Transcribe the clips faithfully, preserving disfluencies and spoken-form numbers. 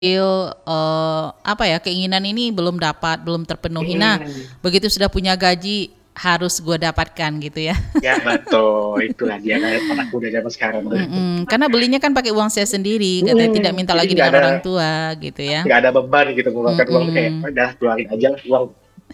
Kecil, eee, apa ya, keinginan ini belum dapat, belum terpenuhi. Nah, Mhm. begitu sudah punya gaji, harus gua dapatkan gitu ya. Ya betul, itulah dia kayak anak muda zaman sekarang tuh. Mhm, karena belinya kan pakai uang saya sendiri, katanya tidak Mhm, minta jadi lagi nggak dengan ada orang tua, gitu ya. nggak ada beban gitu mengeluarkan uang tuh kayak, Mhm. "Udah keluarin aja uang."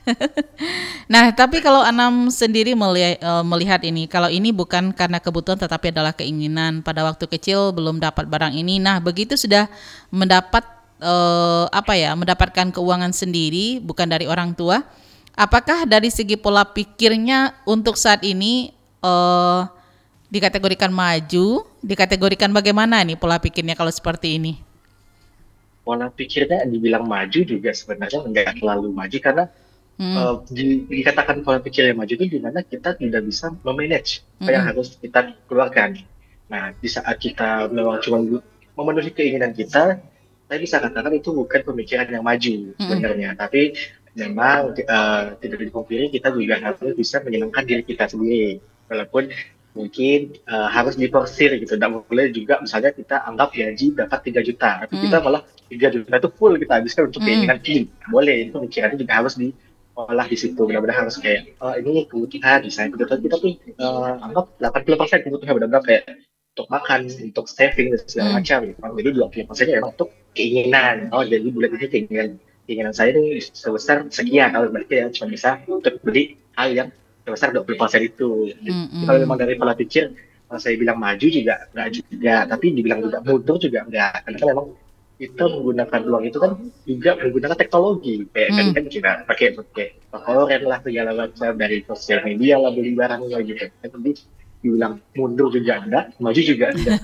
Nah, tapi kalau Anam sendiri melia eee, melihat ini, kalau ini bukan karena kebutuhan tetapi adalah keinginan, pada waktu kecil belum dapat barang ini, nah begitu sudah mendapat, eee, apa ya, mendapatkan keuangan sendiri bukan dari orang tua, apakah dari segi pola pikirnya untuk saat ini, eee, dikategorikan maju, dikategorikan bagaimana nih pola pikirnya kalau seperti ini? Pola pikirnya dibilang maju juga sebenarnya nggak terlalu maju karena, Mhm. eee, di dikatakan pola pikir yang maju itu di mana kita tidak bisa me-manage apa yang Mhm. harus kita keluarkan. Nah, di saat kita memang cuman bu memenuhi keinginan kita, saya bisa katakan itu bukan pemikiran yang maju Mhm. sebenarnya. Tapi memang, eee, tidak dipungkiri kita juga harus bisa menyenangkan diri kita sendiri. Walaupun mungkin, eee, harus diporsir gitu, nggak boleh juga misalnya kita anggap gaji dapat tiga juta tapi kita Mhm. malah tiga juta itu full kita habiskan untuk Mhm. keinginan ini, nggak boleh, itu pemikirannya juga harus diolah di situ. Benar-benar harus kayak, oh ini kebutuhan, misalnya kebutuhan kita tuh, eee, anggap delapan puluh persen kebutuhan benar-benar kayak untuk makan, untuk saving dan segala Mhm. macam gitu kan. Jadi dua puluh persennya memang untuk keinginan, oh jadi bulan ini keinginan keinginan saya nih sebesar sekian, oh berarti ya cuma bisa untuk beli hal yang sebesar dua puluh persen itu. Jadi kalau memang Mhm. dari pola pikir, kalau saya bilang maju juga nggak juga, tapi dibilang juga mundur juga enggak, karena kan memang kita menggunakan uang itu kan juga menggunakan teknologi, kayak tadi Mmm. kan kita pakai pakai torrent lah segala macam, dari sosial media lah beli barangnya gitu. Kan tadi dibilang mundur juga enggak, maju juga enggak.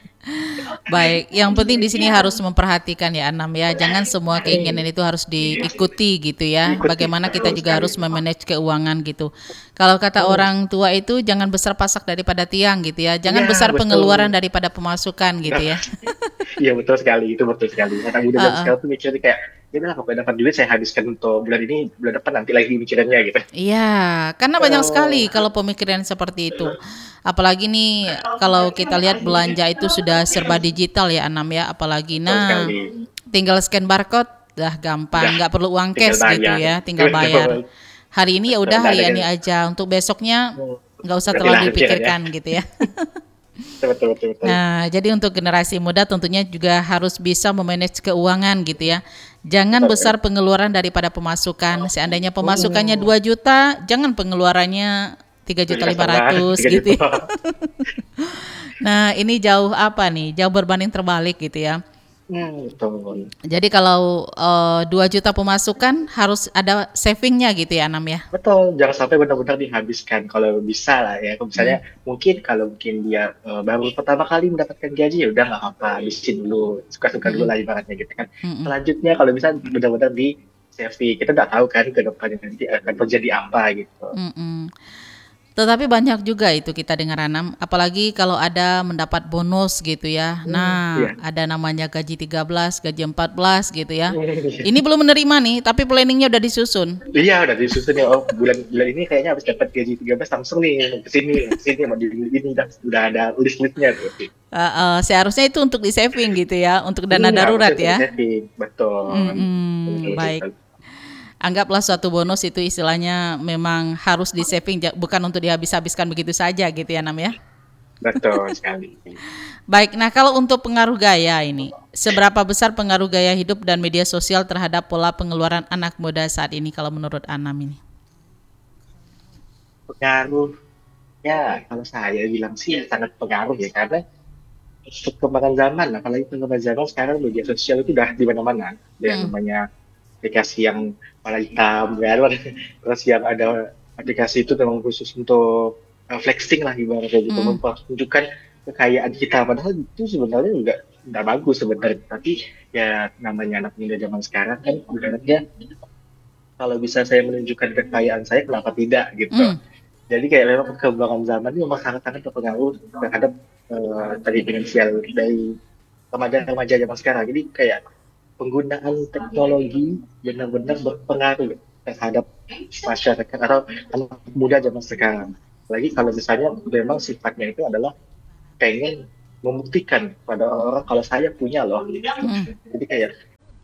Baik, yang penting di sini harus memperhatikan ya, Anam, ya, jangan semua keinginan Mhm. itu harus diikuti gitu ya, Diikuti, bagaimana kita betul juga sekali. harus me-manage keuangan gitu. Kalau kata Mhm. orang tua itu, "Jangan besar pasak daripada tiang," gitu ya, jangan Iya besar pengeluaran betul. daripada pemasukan Nah, gitu ya. iya betul sekali, itu betul sekali. Anak muda zaman Heeh. sekarang tuh mikirnya kayak, "Ya udahlah pokoknya dapat duit saya habiskan untuk bulan ini, bulan depan nanti lagi mikirannya," gitu. Iya, karena banyak sekali Eee kalau pemikiran seperti itu. Apalagi nih kalau kita lihat belanja itu sudah serba digital ya, Anam, ya, apalagi Betul nah, sekali. tinggal scan barcode dah gampang, Udah, nggak perlu uang tinggal cash gitu bayar. ya, tinggal bayar. Betul. Hari ini ya Betul, udah, nggak ada hari yang ini aja, untuk besoknya Mhm, nggak usah nggak terlalu lahir ya. dipikirkan gitu ya. Betul betul betul betul. Nah, jadi untuk generasi muda tentunya juga harus bisa me-manage keuangan gitu ya. Jangan Betul besar sekali. pengeluaran daripada pemasukan, seandainya pemasukannya Mhm. dua juta, jangan pengeluarannya tiga dua juta juta lima setengah, ratus tiga gitu ya. juta. Nah, ini jauh apa nih, jauh berbanding terbalik gitu ya. Mmm, betul. Jadi kalau, eee, dua juta pemasukan harus ada saving-nya gitu ya, Anam, ya? Betul, jangan sampai benar-benar dihabiskan, kalau bisa lah ya, kalau misalnya Mhm. mungkin kalau mungkin dia, eee, baru pertama kali mendapatkan gaji, ya udah nggak apa-apa, habisin dulu, suka-suka dulu Mhm. lah ibaratnya gitu kan. Mhm. Selanjutnya kalau bisa benar-benar di-saving, kita nggak tahu kan ke depannya nanti akan terjadi apa gitu. Mhm. Tetapi banyak juga itu kita dengar, Anam, apalagi kalau ada mendapat bonus gitu ya. Mmm, Nah, iya. ada namanya gaji tiga belas, gaji empat belas gitu ya. Mmm, iya. Ini belum menerima nih, tapi planning-nya udah disusun. Iya, udah disusun ya, oh bulan bulan ini kayaknya habis dapat gaji tiga belas langsung nih mau ke sini ke sini, mau dibeli ini, udah udah ada list-list-nya tuh. Heeh, seharusnya itu untuk di-saving gitu ya, untuk dana Iya, darurat harusnya untuk ya. di-saving, betul. Betul Mhm, betul baik. betul. Anggaplah suatu bonus itu istilahnya memang harus di-saving, ja bukan untuk dihabis-habiskan begitu saja gitu ya, Nam, ya. Betul sekali. Baik, nah kalau untuk pengaruh gaya ini, seberapa besar pengaruh gaya hidup dan media sosial terhadap pola pengeluaran anak muda saat ini kalau menurut Anam ini? Pengaruhnya kalau saya bilang sih sangat pengaruh ya, karena perkembangan zaman, apalagi perkembangan zaman sekarang media sosial itu udah di mana-mana. Ada yang Mhm. namanya aplikasi yang warna hitam kan, terus yang ada aplikasi itu memang khusus untuk, eee, flexing lah ibaratnya gitu, Mhm. mempertunjukkan kekayaan kita, padahal itu sebenarnya juga nggak bagus sebenarnya, tapi ya namanya anak muda zaman sekarang kan ibaratnya kalau bisa saya menunjukkan kekayaan saya, kenapa tidak gitu. Mmm. Jadi kayak memang perkembangan zaman ini memang sangat-sangat berpengaruh terhadap, eee, tadi finansial dari remaja-remaja zaman sekarang. Jadi kayak penggunaan teknologi benar-benar berpengaruh terhadap masyarakat atau anak muda zaman sekarang. Apalagi kalau misalnya memang sifatnya itu adalah pengen membuktikan pada orang-orang kalau saya punya loh gitu. Mhm. Jadi kayak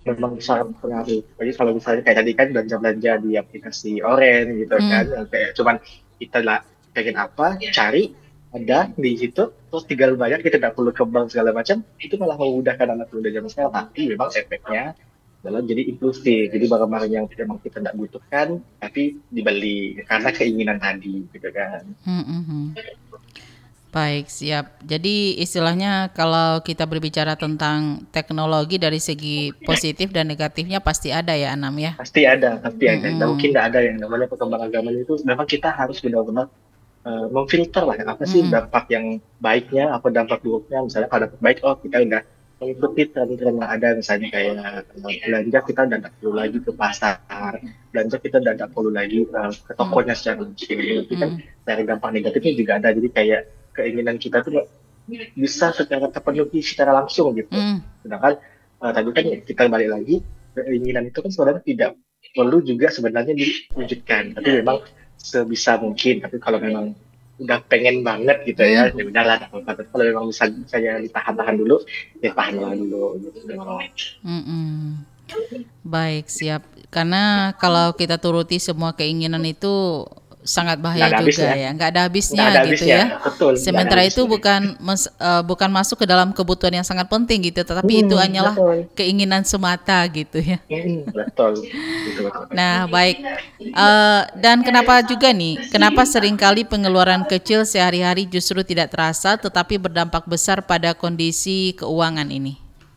memang sangat berpengaruh. Jadi kalau misalnya kayak tadi kan belanja-belanja di aplikasi Oren gitu kan, Hmm, yang kayak cuman kita lah pengen apa, cari ada di situ, terus tinggal bayar, kita nggak perlu ke bank segala macam, itu malah memudahkan anak muda zaman sekarang. Tapi memang efeknya adalah jadi impulsif, jadi barang-barang yang memang kita nggak butuhkan, tapi dibeli karena keinginan tadi, gitu kan. hmm, hmm, hmm. Baik, siap. Jadi istilahnya kalau kita berbicara tentang teknologi dari segi positif dan negatifnya pasti ada ya, Anam ya. Pasti ada, pasti ada. Dan mungkin Mm-mm. nggak ada yang namanya perkembangan zaman itu. Memang kita harus benar-benar eh, memfilter lah apa sih Mm-mm. dampak yang baiknya, apa dampak buruknya. Misalnya kalau dampak baik, oh kita udah mengikuti tren-tren yang ada, misalnya kayak eh, belanja kita udah nggak perlu lagi ke pasar, belanja kita udah nggak perlu lagi eh, ke Mm. tokonya secara langsung. Tapi kan Mm. dari dampak negatifnya juga ada. Jadi kayak keinginan kita tuh bisa secara terpenuhi secara langsung gitu. Mm. Sedangkan eh, tadi kan kita balik lagi, keinginan itu kan sebenarnya tidak perlu juga sebenarnya diwujudkan, tapi memang sebisa mungkin. Tapi kalau memang udah pengen banget gitu ya, Mm. ya udahlah. Tapi kalau memang bisa saya ditahan-tahan dulu, ya tahanlah dulu. Gitu. Mm-mm. Baik, siap. Karena kalau kita turuti semua keinginan itu sangat Nggak bahaya ada juga habisnya, ya, nggak ada nggak habisnya ada gitu habisnya, ya. betul, nggak ada Sementara itu habisnya. bukan mes- eh, bukan masuk ke dalam kebutuhan yang sangat penting gitu, tetapi itu Hmm, hanyalah betul. keinginan semata gitu ya. Hmm, betul. Gitu, betul. Nah, baik. Eh, dan kenapa juga nih? Kenapa seringkali pengeluaran kecil sehari-hari justru tidak terasa, tetapi berdampak besar pada kondisi keuangan ini?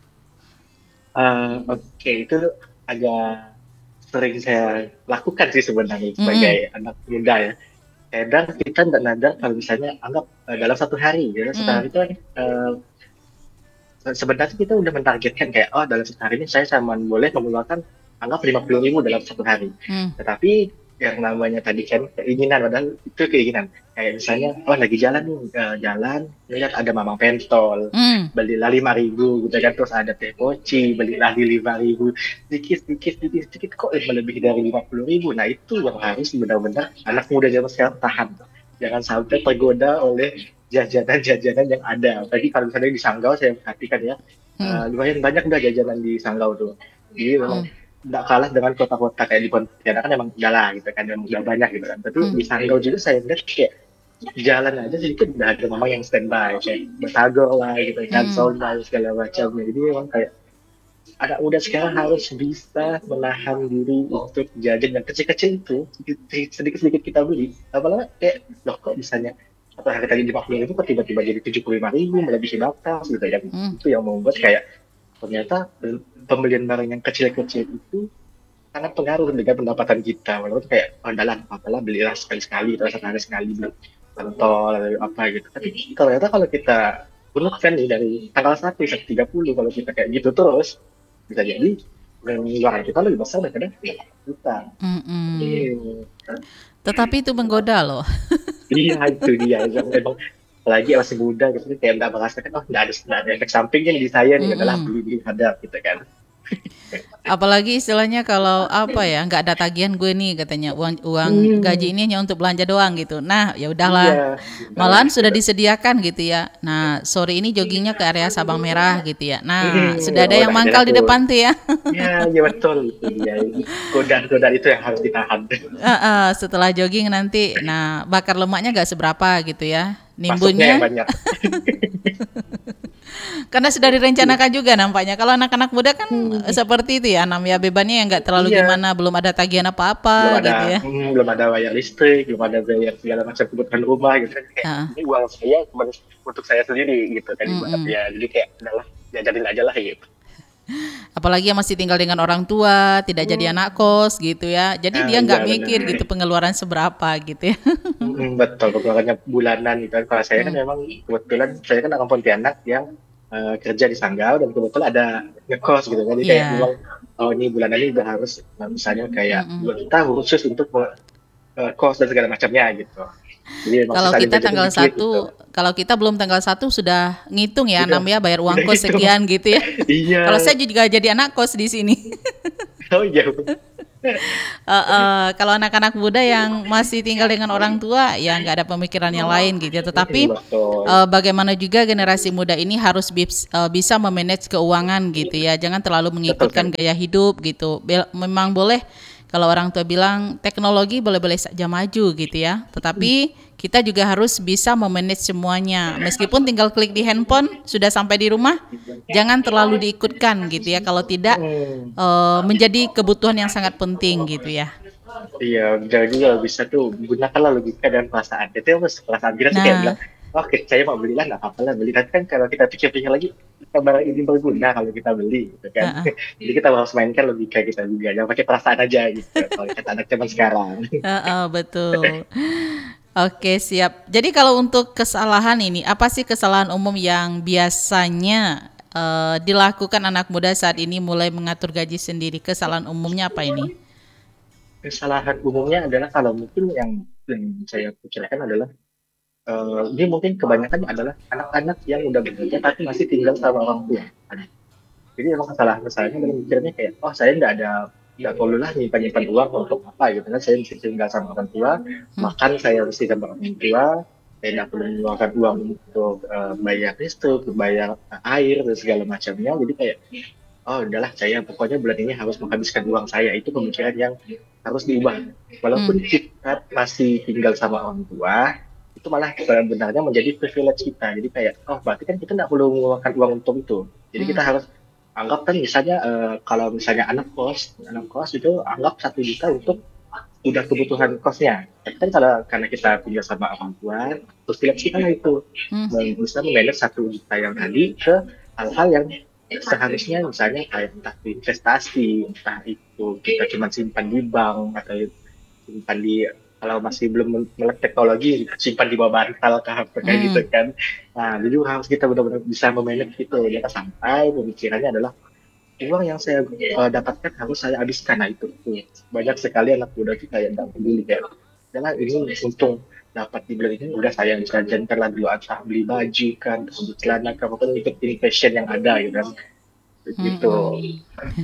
Eh, Oke, itu agak sering saya lakukan sih sebenarnya Mm-mm. sebagai anak muda ya. Kadang kita nggak nadar kalau misalnya anggap eh, dalam satu hari, ya satu Mm. hari itu kan eh, se- sebenarnya kita udah mentargetkan kayak oh dalam satu hari ini saya cuma boleh mengeluarkan anggap lima puluh ribu dalam satu hari. Mm. Tetapi yang namanya tadi kan keinginan, padahal itu keinginan. Kayak misalnya oh lagi jalan nih, eh, jalan lihat ada mamang pentol, Mm. belilah lima ribu gitu kan, terus ada teh poci, belilah di lima ribu, sedikit sedikit sedikit sedikit kok melebihi dari lima puluh ribu. Nah itu yang harus benar-benar anak muda zaman sekarang tahan, jangan sampai tergoda oleh jajanan-jajanan yang ada. Tadi kalau misalnya di Sanggau saya perhatikan ya, Mm. eh, lumayan banyak udah jajanan di Sanggau tuh. Jadi memang Mm. nggak kalah dengan kota-kota kayak di Pontianak kan emang udah lah gitu kan, emang udah banyak gitu kan. Tapi Mm. di Sanggau juga saya lihat kayak jalan aja sedikit udah ada memang yang standby kayak batagor lah gitu kan, Mm. soundbar segala macamnya. Jadi memang kayak anak muda sekarang harus bisa menahan diri untuk jajan yang kecil-kecil itu, sedikit-sedikit kita beli. Apalagi kayak, loh kok misalnya atau harga tadi lima puluh ribu kok tiba-tiba jadi tujuh puluh lima ribu, melebihi batas gitu ya. Mm. Itu yang membuat kayak ternyata pembelian barang yang kecil-kecil itu sangat pengaruh dengan pendapatan kita. Walaupun kayak, oh dalam apalah belilah sekali-sekali, atau sekali sekali beli pentol atau apa gitu. Tapi ternyata kalau kita gunakan nih dari tanggal satu sampai tiga puluh, kalau kita kayak gitu terus, bisa jadi pengeluaran kita lebih besar daripada kita. Mm-mm. Hmm. Tetapi itu menggoda loh. Iya itu dia. Memang apalagi masih muda gitu kayak nggak merasakan oh nggak ada, nggak ada efek sampingnya nih di saya nih adalah Mm-mm. beli beli hadap gitu kan. Apalagi istilahnya kalau apa ya, nggak ada tagihan gue nih katanya, uang uang gaji Hmm, ini hanya untuk belanja doang gitu. Nah, ya iya, udahlah. udahlah Malahan sudah gitu. disediakan gitu ya. Nah, sore ini joggingnya ke area Sabang Merah gitu ya. Nah, Hmm, sudah ada oh yang udah ada mangkal di tuh. depan tuh ya. Ya, ya betul itu dia. Godaan-godaan itu yang harus ditahan. Heeh, setelah jogging nanti, nah bakar lemaknya nggak seberapa gitu ya. Masuknya yang Nimbunnya banyak. karena sudah direncanakan juga nampaknya. Kalau anak-anak muda kan eh, Hmm, seperti itu ya, Nam ya, bebannya yang nggak terlalu iya, gimana, belum ada tagihan belum apa-apa ada, gitu ya. hmm, belum ada bayar listrik, belum ada bayar segala macam kebutuhan rumah gitu kan. Kayak Heeh. ini uang saya cuma untuk saya sendiri gitu kan ibarat Mm-mm. ya. Jadi kayak adalah jajanin aja lah gitu. Apalagi yang masih tinggal dengan orang tua, tidak jadi Hmm, anak kos gitu ya. Jadi ah dia iya nggak mikir benar. gitu pengeluaran seberapa gitu ya. Mm, betul, pengeluarannya bulanan gitu kan. Kalau saya kan Hmm. memang kebetulan saya kan orang Pontianak yang eh, kerja di Sanggau dan kebetulan ada ngekos gitu kan. Jadi kayak Iya. memang oh ini bulan ini udah harus nah, misalnya kayak Mm-mm. dua juta khusus untuk eh, kos dan segala macamnya gitu. Jadi memang Kalau sisa kita jajan tanggal dikit gitu. satu, kalau kita belum tanggal satu sudah ngitung ya, Udah, Nam ya, bayar uang udah kos gitu. sekian gitu ya. Iya. Kalau saya juga jadi anak kos di sini. Oh iya. Eh, eh, kalau anak-anak muda yang masih tinggal dengan orang tua ya nggak ada pemikiran yang lain gitu ya. Mm, Tetapi betul, eh, bagaimana juga generasi muda ini harus bis- eh, bisa memanage keuangan gitu ya. Jangan terlalu betul mengikutkan kan. gaya hidup gitu. Bel- memang boleh kalau orang tua bilang teknologi boleh-boleh saja maju gitu ya. Tetapi kita juga harus bisa memanage semuanya. Meskipun tinggal klik di handphone sudah sampai di rumah, jangan terlalu diikutkan gitu ya. Kalau tidak Hmm. eh, menjadi kebutuhan yang sangat penting gitu ya. Iya, jangan juga bisa tuh gunakanlah logika dan perasaan. Itu yang mas- perasaan kita sih kayak bilang, Nah, oke, saya mau beli lah, nggak apa-apa lah beli. Tapi kan kalau kita pikir-pikir lagi, barang ini berguna kalau kita beli, gitu kan. heeh, Jadi kita harus mainkan logika kita juga, jangan pakai perasaan aja gitu. Kalau kata anak zaman sekarang. heeh, betul. Oke, siap. Jadi kalau untuk kesalahan ini, apa sih kesalahan umum yang biasanya eh, dilakukan anak muda saat ini mulai mengatur gaji sendiri? Kesalahan umumnya apa ini? Kesalahan umumnya adalah kalau mungkin yang, yang saya pikirkan adalah eh, ini mungkin kebanyakan adalah anak-anak yang udah bekerja tapi masih tinggal sama orang tua. Jadi emang kesalahan kesalahannya dalam mikirnya kayak, oh saya nggak ada nggak perlu lah nyimpan nyimpan uang untuk apa gitu kan, saya mesti tinggal sama orang tua, Hmm, makan saya mesti sama orang tua, saya nggak perlu mengeluarkan uang untuk eh, bayar listrik, bayar eh, air dan segala macamnya. Jadi kayak, oh udahlah saya pokoknya bulan ini harus menghabiskan uang saya. Itu pemikiran yang harus diubah. hmm, Walaupun kita masih tinggal sama orang tua, itu malah sebenarnya menjadi privilege kita. Jadi kayak, oh berarti kan kita nggak perlu mengeluarkan uang untuk itu. Jadi hmm, kita harus anggap kan misalnya eh, kalau misalnya anak kos, anak kos itu anggap satu juta untuk udah kebutuhan kosnya. Tapi kan kalau karena kita tinggal sama orang tua, terus tidak kita lah itu hmm, bisa memanage satu juta yang tadi ke hal-hal yang seharusnya misalnya kayak entah itu investasi, entah itu kita cuma simpan di bank atau simpan di kalau masih belum melek teknologi simpan di bawah bantal kayak gitu hmm, kan. Nah, jadi harus kita benar-benar bisa memanage itu ya sampai pemikirannya adalah uang yang saya eh, dapatkan harus saya habiskan. Nah itu tuh banyak sekali anak muda tuh kayak nggak peduli kayak adalah ini untung dapat di bulan ini udah saya jajankan lah dulu entah beli baju kan terus beli celana kan pokoknya ikutin fashion yang ada gitu kan hmm, gitu. hmm.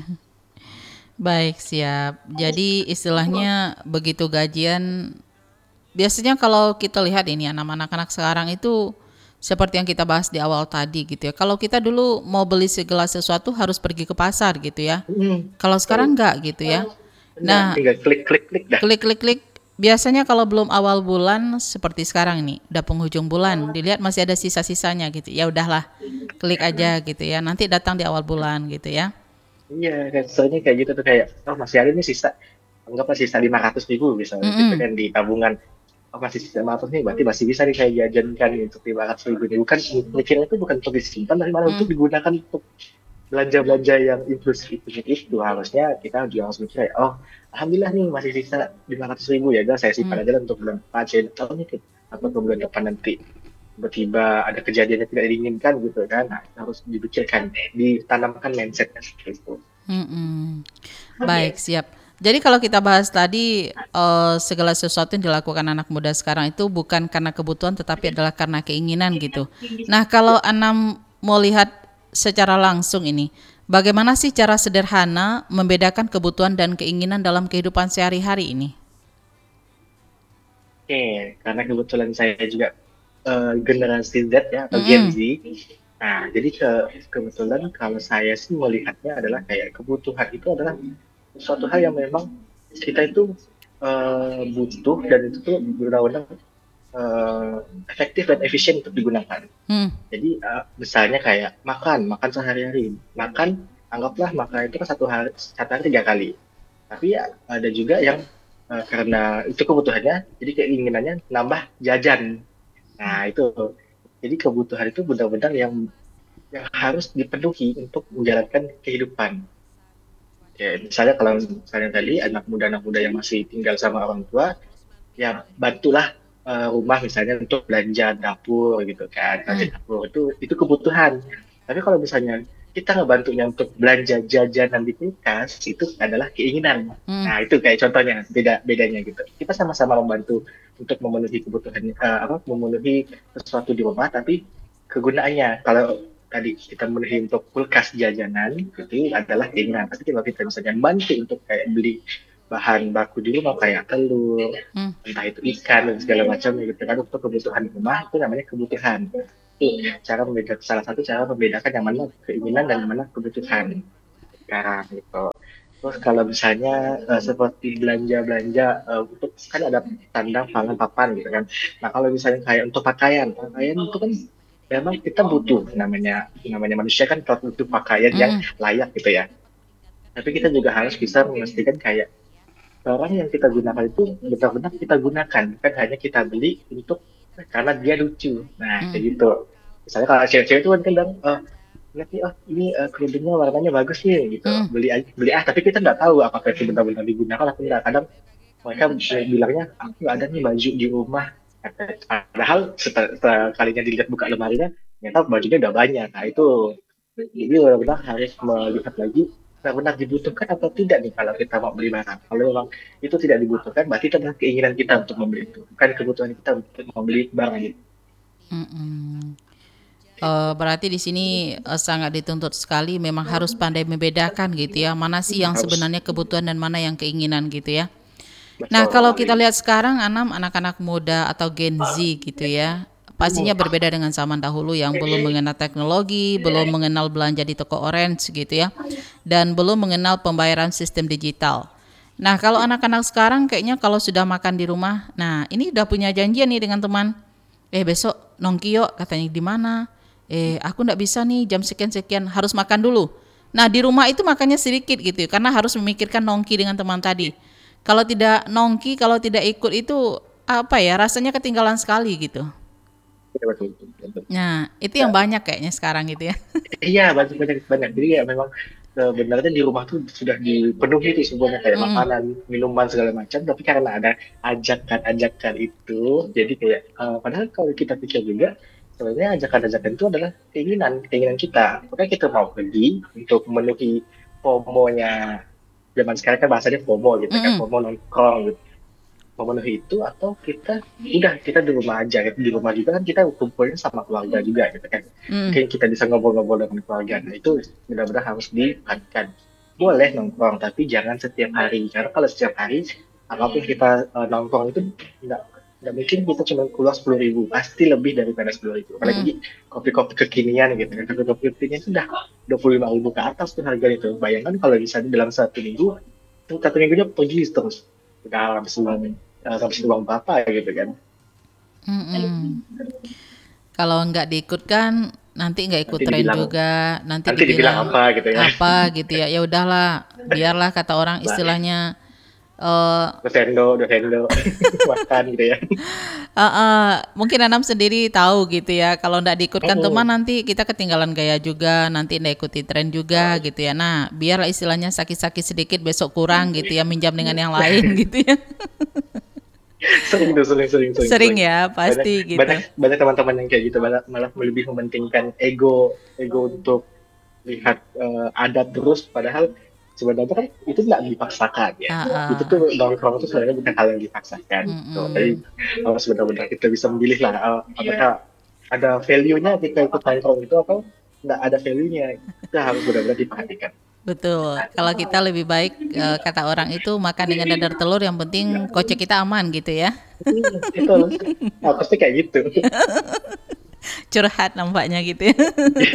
Baik, siap. Jadi istilahnya begitu gajian, biasanya kalau kita lihat ini anak-anak sekarang itu seperti yang kita bahas di awal tadi gitu ya. Kalau kita dulu mau beli segala sesuatu harus pergi ke pasar gitu ya. Hmm, Kalau betul. sekarang enggak gitu ya. Enggak, Nah, tinggal klik klik klik dah. klik-klik-klik biasanya kalau belum awal bulan seperti sekarang ini, udah penghujung bulan, dilihat masih ada sisa-sisanya gitu. Ya udahlah, klik aja gitu ya. Nanti datang di awal bulan gitu ya. Iya kan soalnya kayak gitu tuh kayak oh masih ada nih sisa anggaplah sisa lima ratus ribu misalnya gitu Mm-mm. kan di tabungan, oh masih sisa lima ratus nih berarti masih bisa nih kayak jajan kan untuk lima ratus ribu ini bukan mikirnya itu bukan untuk disimpan tapi malah untuk Mm. digunakan untuk belanja-belanja yang impulsif itu itu harusnya kita juga harus mikir kayak oh alhamdulillah nih masih sisa lima ratus ribu ya udah saya simpan Mm. aja lah untuk bulan depan saya tahu nih apa ke bulan depan nanti tiba-tiba ada kejadian yang tidak diinginkan gitu kan, nah, harus dipikirkan ditanamkan mindsetnya seperti itu. Mm-mm. Baik, siap. Jadi kalau kita bahas tadi eh, segala sesuatu yang dilakukan anak muda sekarang itu bukan karena kebutuhan tetapi adalah karena keinginan gitu. Nah, kalau Anam mau lihat secara langsung ini, bagaimana sih cara sederhana membedakan kebutuhan dan keinginan dalam kehidupan sehari-hari ini? Oke, karena kebetulan saya juga eh, generasi Z ya atau Gen Z. Mm-mm. Nah, jadi ke kebetulan kalau saya sih melihatnya adalah kayak kebutuhan itu adalah suatu hal yang memang kita itu eh, butuh dan itu tuh benar-benar eh, efektif dan efisien untuk digunakan. Hmm. Jadi eh, misalnya kayak makan, makan sehari-hari, makan anggaplah makan itu kan satu hari satu hari tiga kali. Tapi ya, ada juga yang eh, karena itu kebutuhannya, jadi keinginannya nambah jajan. Nah itu, jadi kebutuhan itu benar-benar yang yang harus dipenuhi untuk menjalankan kehidupan. Ya, misalnya kalau misalnya tadi anak muda-anak muda yang masih tinggal sama orang tua, ya bantulah eh, rumah misalnya untuk belanja dapur gitu kan, belanja Hmm. dapur itu itu kebutuhan. Tapi kalau misalnya kita ngebantunya untuk belanja jajanan di kulkas itu adalah keinginan. Hmm. Nah itu kayak contohnya beda bedanya gitu. Kita sama-sama membantu untuk memenuhi kebutuhan eh, apa memenuhi sesuatu di rumah, tapi kegunaannya kalau tadi kita memenuhi untuk kulkas jajanan itu adalah keinginan. Tapi kalau kita misalnya bantu untuk kayak beli bahan baku di rumah kayak telur, Hmm. entah itu ikan dan segala macam gitu kan untuk kebutuhan rumah itu namanya kebutuhan. Itu cara membedakan salah satu cara membedakan yang mana keinginan dan yang mana kebutuhan sekarang gitu. Terus kalau misalnya eh, seperti belanja-belanja eh, untuk kan ada tanda pangan papan gitu kan. Nah kalau misalnya kayak untuk pakaian, pakaian itu kan memang kita butuh namanya namanya manusia kan kalau butuh pakaian yang Hmm. layak gitu ya. Tapi kita juga harus bisa memastikan kayak barang yang kita gunakan itu benar-benar kita gunakan, bukan hanya kita beli untuk karena dia lucu. Nah kayak Hmm. gitu. Misalnya kalau cewek-cewek itu kan kadang eh, lihat nih, oh ini uh, kerudungnya warnanya bagus nih gitu, Hmm. beli aja beli ah tapi kita nggak tahu apakah itu benar-benar digunakan atau enggak. Kadang mereka bilangnya aku nggak ada nih baju di rumah. Padahal setelah, setelah kalinya dilihat buka lemarinya ternyata bajunya udah banyak. Nah itu jadi benar-benar harus melihat lagi benar-benar dibutuhkan atau tidak nih kalau kita mau beli barang. Kalau memang itu tidak dibutuhkan berarti itu adalah keinginan kita untuk membeli itu, bukan kebutuhan kita untuk membeli barang itu. Hmm. Eh, berarti di sini eh, sangat dituntut sekali, memang harus pandai membedakan gitu ya, mana sih yang Harus sebenarnya kebutuhan dan mana yang keinginan gitu ya. Nah, kalau kita betul. lihat sekarang Anam, anak-anak muda atau Gen Z gitu ya, pastinya berbeda dengan zaman dahulu yang belum mengenal teknologi, belum mengenal belanja di toko orange gitu ya, dan belum mengenal pembayaran sistem digital. Nah, kalau anak-anak sekarang kayaknya kalau sudah makan di rumah, nah ini udah punya janjian nih dengan teman. Eh besok nongki yuk, katanya di mana? Eh aku nggak bisa nih jam sekian-sekian, harus makan dulu. Nah di rumah itu makannya sedikit gitu, karena harus memikirkan nongki dengan teman tadi. Kalau tidak nongki, kalau tidak ikut itu apa ya, rasanya ketinggalan sekali gitu. Betul, betul, betul, betul. Nah itu yang Nah, banyak kayaknya sekarang gitu ya. iya banyak banyak banyak. Jadi ya memang sebenarnya di rumah tuh sudah dipenuhi tuh semuanya kayak Mm-mm. makanan, minuman segala macam. Tapi karena ada ajakan-ajakan itu, jadi kayak eh, padahal kalau kita pikir juga sebenarnya ajakan-ajakan itu adalah keinginan keinginan kita. Makanya kita mau pergi untuk memenuhi FOMO-nya zaman sekarang kan bahasanya FOMO gitu kan, Mm-mm. FOMO nongkrong gitu memenuhi itu atau kita udah kita di rumah aja gitu. Di rumah juga kan kita kumpulnya sama keluarga juga gitu kan Mm-mm. mungkin kita bisa ngobrol-ngobrol dengan keluarga nah itu benar-benar harus diperhatikan boleh nongkrong tapi jangan setiap hari karena kalau setiap hari apapun kita uh, nongkrong itu nggak nggak mungkin kita cuma keluar sepuluh ribu pasti lebih daripada sepuluh ribu Mm. apalagi kopi-kopi kekinian gitu kan kopi-kopi kekinian itu udah dua puluh lima ribu ke atas tuh harga itu bayangkan kalau misalnya dalam satu minggu itu satu minggunya pergi terus udah habis uang eh, habis uang bapak gitu kan. Mm-mm. Kalau nggak diikutkan nanti nggak ikut Nanti tren dibilang juga, nanti nanti dibilang dibilang apa gitu ya. apa gitu ya. Ya udahlah, biarlah kata orang Bah, istilahnya eh dosendo, dosendo, makan gitu ya. eh, eh, mungkin Anam sendiri tahu gitu ya. Kalau nggak diikutkan teman Mm-mm. nanti kita ketinggalan gaya juga, nanti nggak ikuti tren juga gitu ya. Nah, biarlah istilahnya sakit-sakit sedikit besok kurang gitu ya, minjam dengan yang lain gitu ya. Sering tuh, sering, sering, sering, Sering sering. ya, Banyak, pasti banyak, gitu. banyak teman-teman yang kayak gitu, malah, malah lebih mementingkan ego, ego untuk lihat eh, adat terus, padahal sebenarnya kan itu nggak dipaksakan ya. Ah, Itu ah. tuh nongkrong itu sebenarnya bukan hal yang dipaksakan. Gitu. Jadi Mm-mm. harus benar-benar kita bisa memilih lah, eh, apakah ada value-nya kita ikut nongkrong itu atau nggak ada value-nya. Itu harus benar-benar diperhatikan. Betul. Kalau kita lebih baik eh, kata orang itu makan dengan dadar telur, yang penting kocek kita aman gitu ya. Hmm, itu nah, pasti kayak gitu. Curhat nampaknya gitu ya.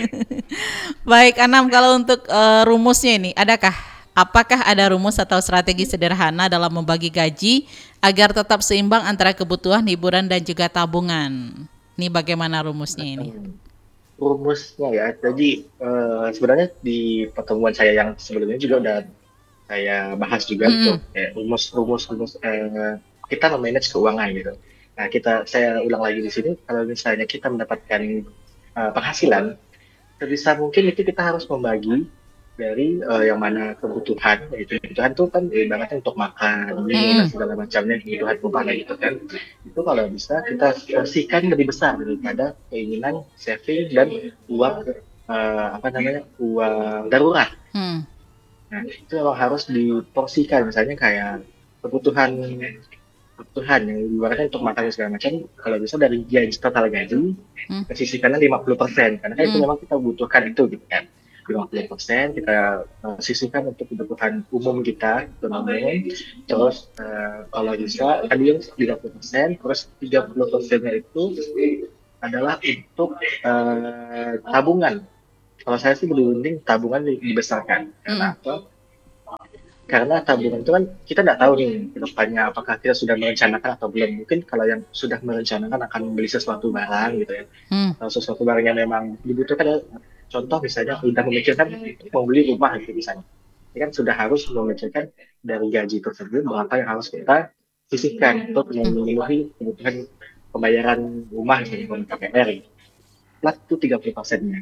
Baik, Anam, kalau untuk eh, rumusnya ini, adakah? Apakah ada rumus atau strategi sederhana dalam membagi gaji agar tetap seimbang antara kebutuhan, hiburan, dan juga tabungan? Ini bagaimana rumusnya ini? Hmm. Rumusnya ya, jadi eh, sebenarnya di pertemuan saya yang sebelumnya juga udah saya bahas juga Mm-mm. untuk kayak rumus rumus rumus eh, kita memanage keuangan gitu. Nah kita saya ulang lagi di sini kalau misalnya kita mendapatkan eh, penghasilan sebisa mungkin itu kita harus membagi dari eh, yang mana kebutuhan yaitu kebutuhan itu kan ibaratnya untuk makan minum dan Mm-mm. segala macamnya kebutuhan rumah lah gitu kan itu kalau bisa kita porsikan lebih besar daripada keinginan saving dan uang eh, apa namanya uang darurat. Mm. Nah, itu memang harus diporsikan, misalnya kayak kebutuhan kebutuhan yang ibaratnya untuk makan dan segala macam, kalau bisa dari gaji total gaji, Mm. kesisihkannya lima puluh persen, karena kan itu Mm. memang kita butuhkan itu gitu kan. lima puluh persen kita uh, sisihkan untuk kebutuhan umum kita, ekonomi. Terus uh, kalau bisa tadi yang lima puluh persen, terus tiga puluh persennya itu adalah untuk uh, tabungan. Kalau saya sih lebih penting tabungan dibesarkan. Mm-mm. Karena apa? Karena tabungan itu kan kita nggak tahu nih ke depannya apakah kita sudah merencanakan atau belum. Mungkin kalau yang sudah merencanakan akan membeli sesuatu barang gitu ya. Mm. Kalau sesuatu barang yang memang dibutuhkan, ya, contoh misalnya sudah memikirkan mau beli rumah gitu misalnya. Ini kan sudah harus memikirkan dari gaji tersebut berapa yang harus kita sisihkan untuk memenuhi kebutuhan pembayaran rumah misalnya K P R. Plus itu tiga puluh persennya.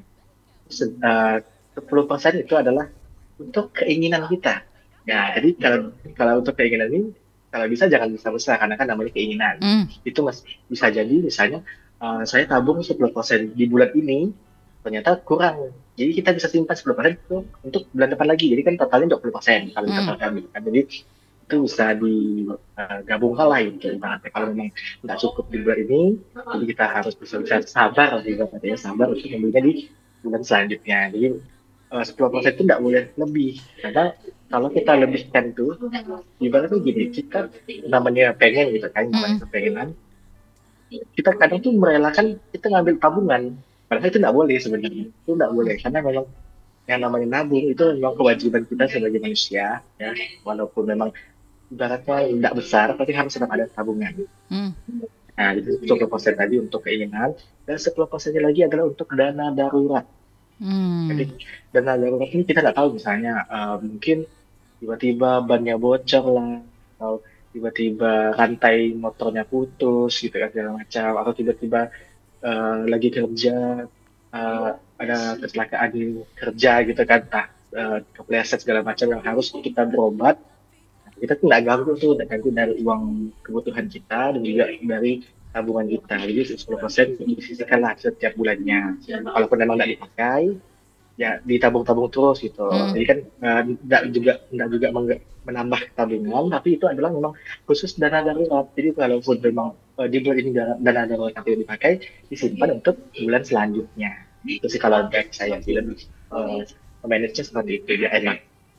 sepuluh persen itu adalah untuk keinginan kita. Ya, jadi kalau kalau untuk keinginan ini, kalau bisa jangan besar-besar karena kan namanya keinginan. Mm. Itu mas, bisa jadi misalnya uh, saya tabung sepuluh persen di bulan ini, ternyata kurang. Jadi kita bisa simpan sepuluh persen itu untuk bulan depan lagi. Jadi kan totalnya dua puluh persen kalau kita Mm. totalkan gitu kan. Jadi itu bisa digabungkan lah gitu. Ibaratnya kalau memang nggak cukup di bulan ini, jadi kita harus bisa-bisa sabar, ibaratnya sabar untuk membelinya di bulan selanjutnya. Jadi uh, sepuluh persen itu nggak boleh lebih karena kalau kita lebihkan tuh ibaratnya gini, kita namanya pengen gitu kan, namanya Mm. kepengenan, kita kadang tuh merelakan kita ngambil tabungan, padahal itu nggak boleh sebenarnya, itu nggak boleh karena memang yang namanya nabung itu memang kewajiban kita sebagai manusia ya, walaupun memang ibaratnya nggak besar tapi harus tetap ada tabungan. Mm. Nah itu sepuluh persen tadi untuk keinginan dan sepuluh persennya lagi adalah untuk dana darurat. Jadi Mm. dana darurat ini kita nggak tahu misalnya uh, mungkin tiba-tiba bannya bocor lah atau tiba-tiba rantai motornya putus gitu kan segala macam atau tiba-tiba uh, lagi kerja uh, ada kecelakaan di kerja gitu kan entah uh, kepleset segala macam yang harus kita berobat. Nah, kita tuh nggak ganggu tuh nggak ganggu dari uang kebutuhan kita dan juga dari tabungan kita. Jadi sepuluh persen disisihkan lah setiap bulannya walaupun memang nggak dipakai ya ditabung-tabung terus gitu. Mm. Jadi kan tidak uh, juga tidak juga meng- menambah tabungan, tapi itu adalah memang khusus dana darurat. Jadi kalaupun memang uh, di bulan ini dana, dana darurat tidak dipakai, disimpan untuk bulan selanjutnya. Itu sih kalau dari saya sih lebih uh, manage-nya seperti itu ya enak.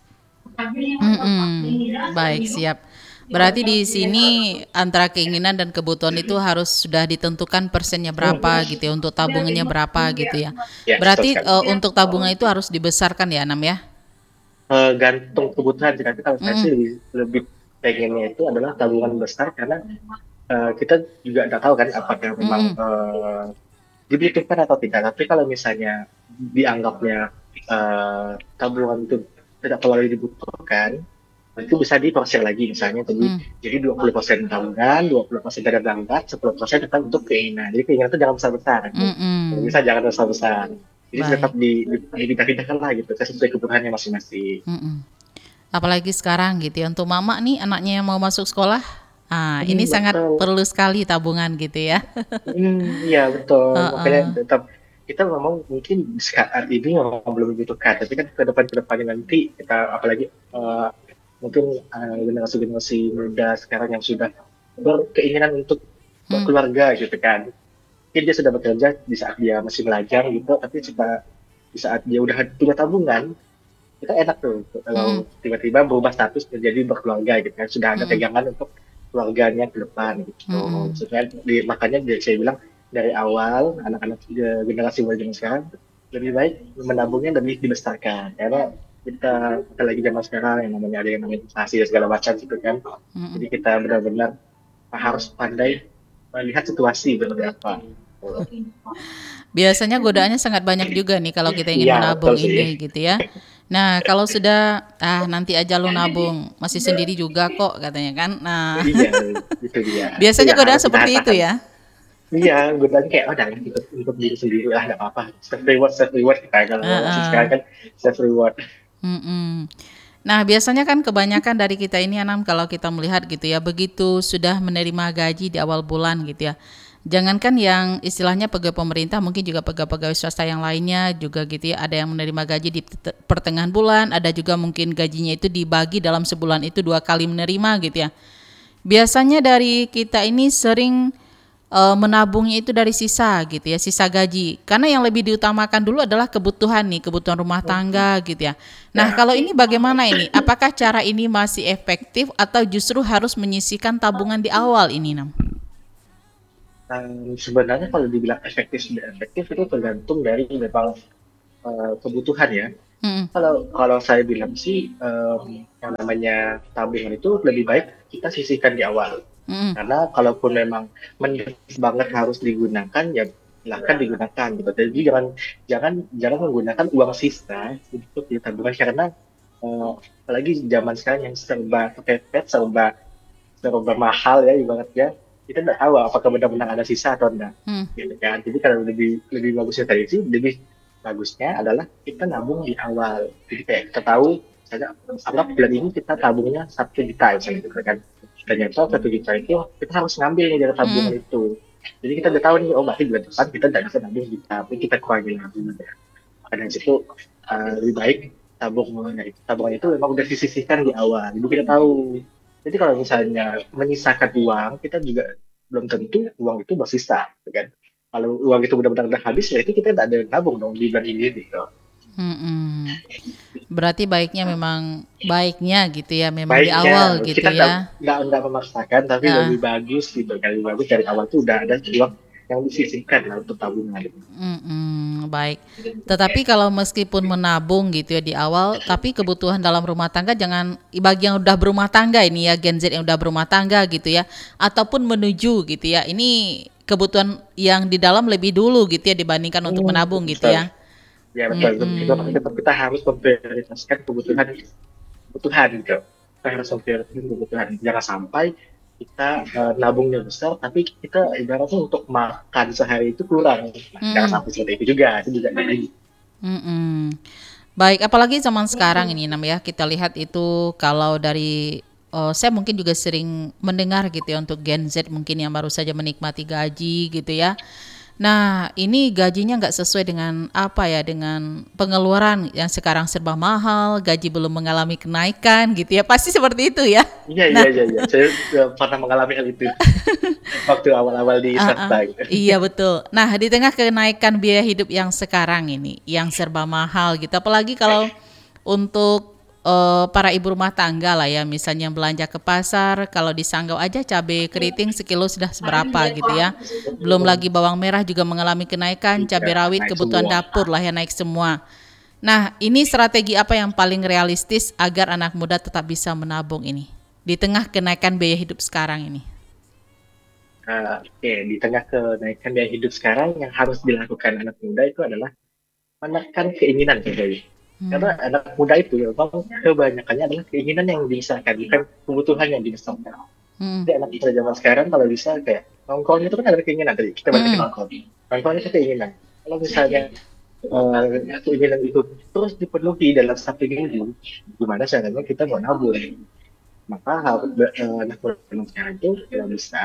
Mm-mm. Baik, siap. Berarti di sini antara keinginan dan kebutuhan itu harus sudah ditentukan persennya berapa gitu ya, untuk tabungannya berapa gitu ya. Ya, betul Berarti sekali. eh, untuk tabungan itu harus dibesarkan ya, Anam ya? Uh, gantung kebutuhan sih, tapi kalau saya sih Mm-mm. lebih, lebih pengennya itu adalah tabungan besar karena uh, kita juga nggak tahu kan apakah memang Mm-mm. uh, dibutuhkan atau tidak. Tapi kalau misalnya dianggapnya uh, tabungan itu tidak terlalu dibutuhkan, itu bisa diporsir lagi misalnya tadi. Mm. Jadi dua puluh persen tabungan, dua puluh persen dana darurat, sepuluh persen tetap untuk keinginan. Jadi keinginan itu jangan besar-besar. Kalau Mm-mm. bisa jangan besar-besar. Jadi Baik. tetap di, di, dipindah-pindahkan lah gitu, sesuai kebutuhannya masing-masing. Mm-mm. Apalagi sekarang gitu ya, untuk mama nih anaknya yang mau masuk sekolah, ah Hmm, ini sangat betul. perlu sekali tabungan gitu ya. Hmm, iya betul. Makanya Uh-uh. tetap kita memang mungkin saat ini memang belum dibutuhkan, tapi kan ke depan ke depannya nanti kita apalagi uh, mungkin uh, generasi-generasi muda sekarang yang sudah berkeinginan untuk Hmm. berkeluarga gitu kan. Mungkin dia sudah bekerja di saat dia masih belajar gitu, tapi coba di saat dia udah punya tabungan, kita enak tuh kalau Mm. tiba-tiba berubah status menjadi berkeluarga gitu kan, sudah ada Mm-mm. pegangan untuk keluarganya ke depan gitu. Mm-mm. Maksudnya di, makanya dia, saya bilang dari awal anak-anak eh, generasi muda zaman sekarang lebih baik menabungnya lebih dibesarkan karena kita apalagi zaman sekarang yang namanya ada yang namanya inflasi dan segala macam gitu kan. Mm-mm. Jadi kita benar-benar harus pandai melihat situasi seperti apa. Biasanya godaannya sangat banyak juga nih kalau kita ingin Iya betul menabung sih. ini gitu ya. Nah, kalau sudah ah nanti aja lo nabung, masih sendiri juga kok katanya kan. Nah, Iya itu dia. Itu biasanya yang godaan harus kita seperti itu tahan. ya. Iya, godaan kayak oh jangan untuk, untuk diri sendiri lah nggak apa-apa. Self reward, self reward kita kalau masih sekarang Heeh. kan self reward. Mm-mm. Nah, biasanya kan kebanyakan dari kita ini Anam kalau kita melihat gitu ya, begitu sudah menerima gaji di awal bulan gitu ya. Jangankan yang istilahnya pegawai pemerintah, mungkin juga pegawai-pegawai swasta yang lainnya juga gitu ya, ada yang menerima gaji di te- pertengahan bulan, ada juga mungkin gajinya itu dibagi dalam sebulan itu dua kali menerima gitu ya. Biasanya dari kita ini sering eh, menabungnya itu dari sisa gitu ya, sisa gaji. Karena yang lebih diutamakan dulu adalah kebutuhan nih, kebutuhan rumah tangga gitu ya. Nah, Ya, kalau ini bagaimana ini? Apakah cara ini masih efektif atau justru harus menyisihkan tabungan di awal ini, Nam? um, sebenarnya kalau dibilang efektif tidak efektif itu tergantung dari memang uh, kebutuhan ya. Mm-mm. Kalau kalau saya bilang sih um, yang namanya tabungan itu lebih baik kita sisihkan di awal. Mm-mm. Karena kalaupun memang mendesak banget harus digunakan ya silahkan digunakan gitu. Jadi jangan jangan jangan menggunakan uang sisa untuk di tabungan karena uh, apalagi zaman sekarang yang serba kepepet, serba serba mahal ya ibaratnya kita nggak tahu apakah benar-benar ada sisa atau enggak Mm. gitu kan. Jadi kalau lebih lebih bagusnya tadi sih lebih bagusnya adalah kita nabung di awal. Jadi kayak kita tahu misalnya anggap bulan ini kita tabungnya satu juta misalnya gitu kan. Ternyata satu juta itu kita harus ngambil nih dari tabungan Mm-mm. itu. Jadi kita udah tahu nih, oh berarti bulan depan kita tidak bisa nabung juta, tapi kita kurangi lagi. Maka dari situ uh, lebih baik tabungan itu tabungan itu memang udah disisihkan di awal. Jadi kita tahu. Jadi kalau misalnya menyisakan uang, kita juga belum tentu uang itu bersisa, gitu kan? Kalau uang itu benar-benar udah habis, ya itu kita tidak ada nabung dong di bulan ini gitu. Mm-mm. Berarti baiknya memang baiknya gitu ya, memang di Baiknya awal gitu kita nggak ya. nggak nggak memaksakan, tapi lebih Ah, bagus gitu. Kan lebih bagus dari awal tuh udah ada uang yang disisihkan lah untuk tabungan. mm-mm, baik. Tetapi kalau meskipun menabung gitu ya di awal, tapi kebutuhan dalam rumah tangga jangan bagi yang udah berumah tangga ini ya, Gen Z yang udah berumah tangga gitu ya, ataupun menuju gitu ya. Ini kebutuhan yang di dalam lebih dulu gitu ya dibandingkan untuk Hmm, menabung gitu betul. ya. Ya betul. Itu Mm-mm. tetap kita harus memprioritaskan kebutuhan kebutuhan gitu. Kita harus memprioritaskan kebutuhan. Jangan sampai kita uh, nabungnya besar, tapi kita ibaratnya untuk makan sehari itu kurang. Nah, jangan Mm-mm. sampai seperti itu juga. Itu juga baik. Mm-mm. Baik, apalagi zaman sekarang ini Nam ya, kita lihat itu kalau dari eh, saya mungkin juga sering mendengar gitu ya untuk Gen Z mungkin yang baru saja menikmati gaji gitu ya. Nah, ini gajinya nggak sesuai dengan apa ya, dengan pengeluaran yang sekarang serba mahal, gaji belum mengalami kenaikan gitu ya. Pasti seperti itu ya. Iya, iya, Nah, iya, iya. Saya uh, pernah mengalami hal itu waktu awal-awal di ah, ah. swasta gitu. Iya betul. Nah, di tengah kenaikan biaya hidup yang sekarang ini, yang serba mahal gitu, apalagi kalau untuk eh, para ibu rumah tangga lah ya, misalnya belanja ke pasar, kalau di Sanggau aja cabai keriting sekilo sudah seberapa gitu ya. Belum lagi bawang merah juga mengalami kenaikan, Iya, cabai rawit, naik kebutuhan semua. dapur lah ya naik semua. Nah, ini strategi apa yang paling realistis agar anak muda tetap bisa menabung ini di tengah kenaikan biaya hidup sekarang ini? Nah, oke, di tengah kenaikan biaya hidup sekarang yang harus dilakukan anak muda itu adalah menekan keinginan sebenarnya. Karena Hmm. anak muda itu memang kebanyakannya adalah keinginan yang dibesarkan, bukan kebutuhan yang dibesarkan. Hmm. Jadi anak muda zaman sekarang kalau bisa kayak nongkrong itu kan ada keinginan tadi, kita balik ke Hmm. nongkrong. Nongkrong itu keinginan. Kalau misalnya eh, keinginan itu terus dipenuhi dalam satu minggu, gimana caranya kita mau nabung? Maka harus eh, anak muda zaman sekarang itu kalau bisa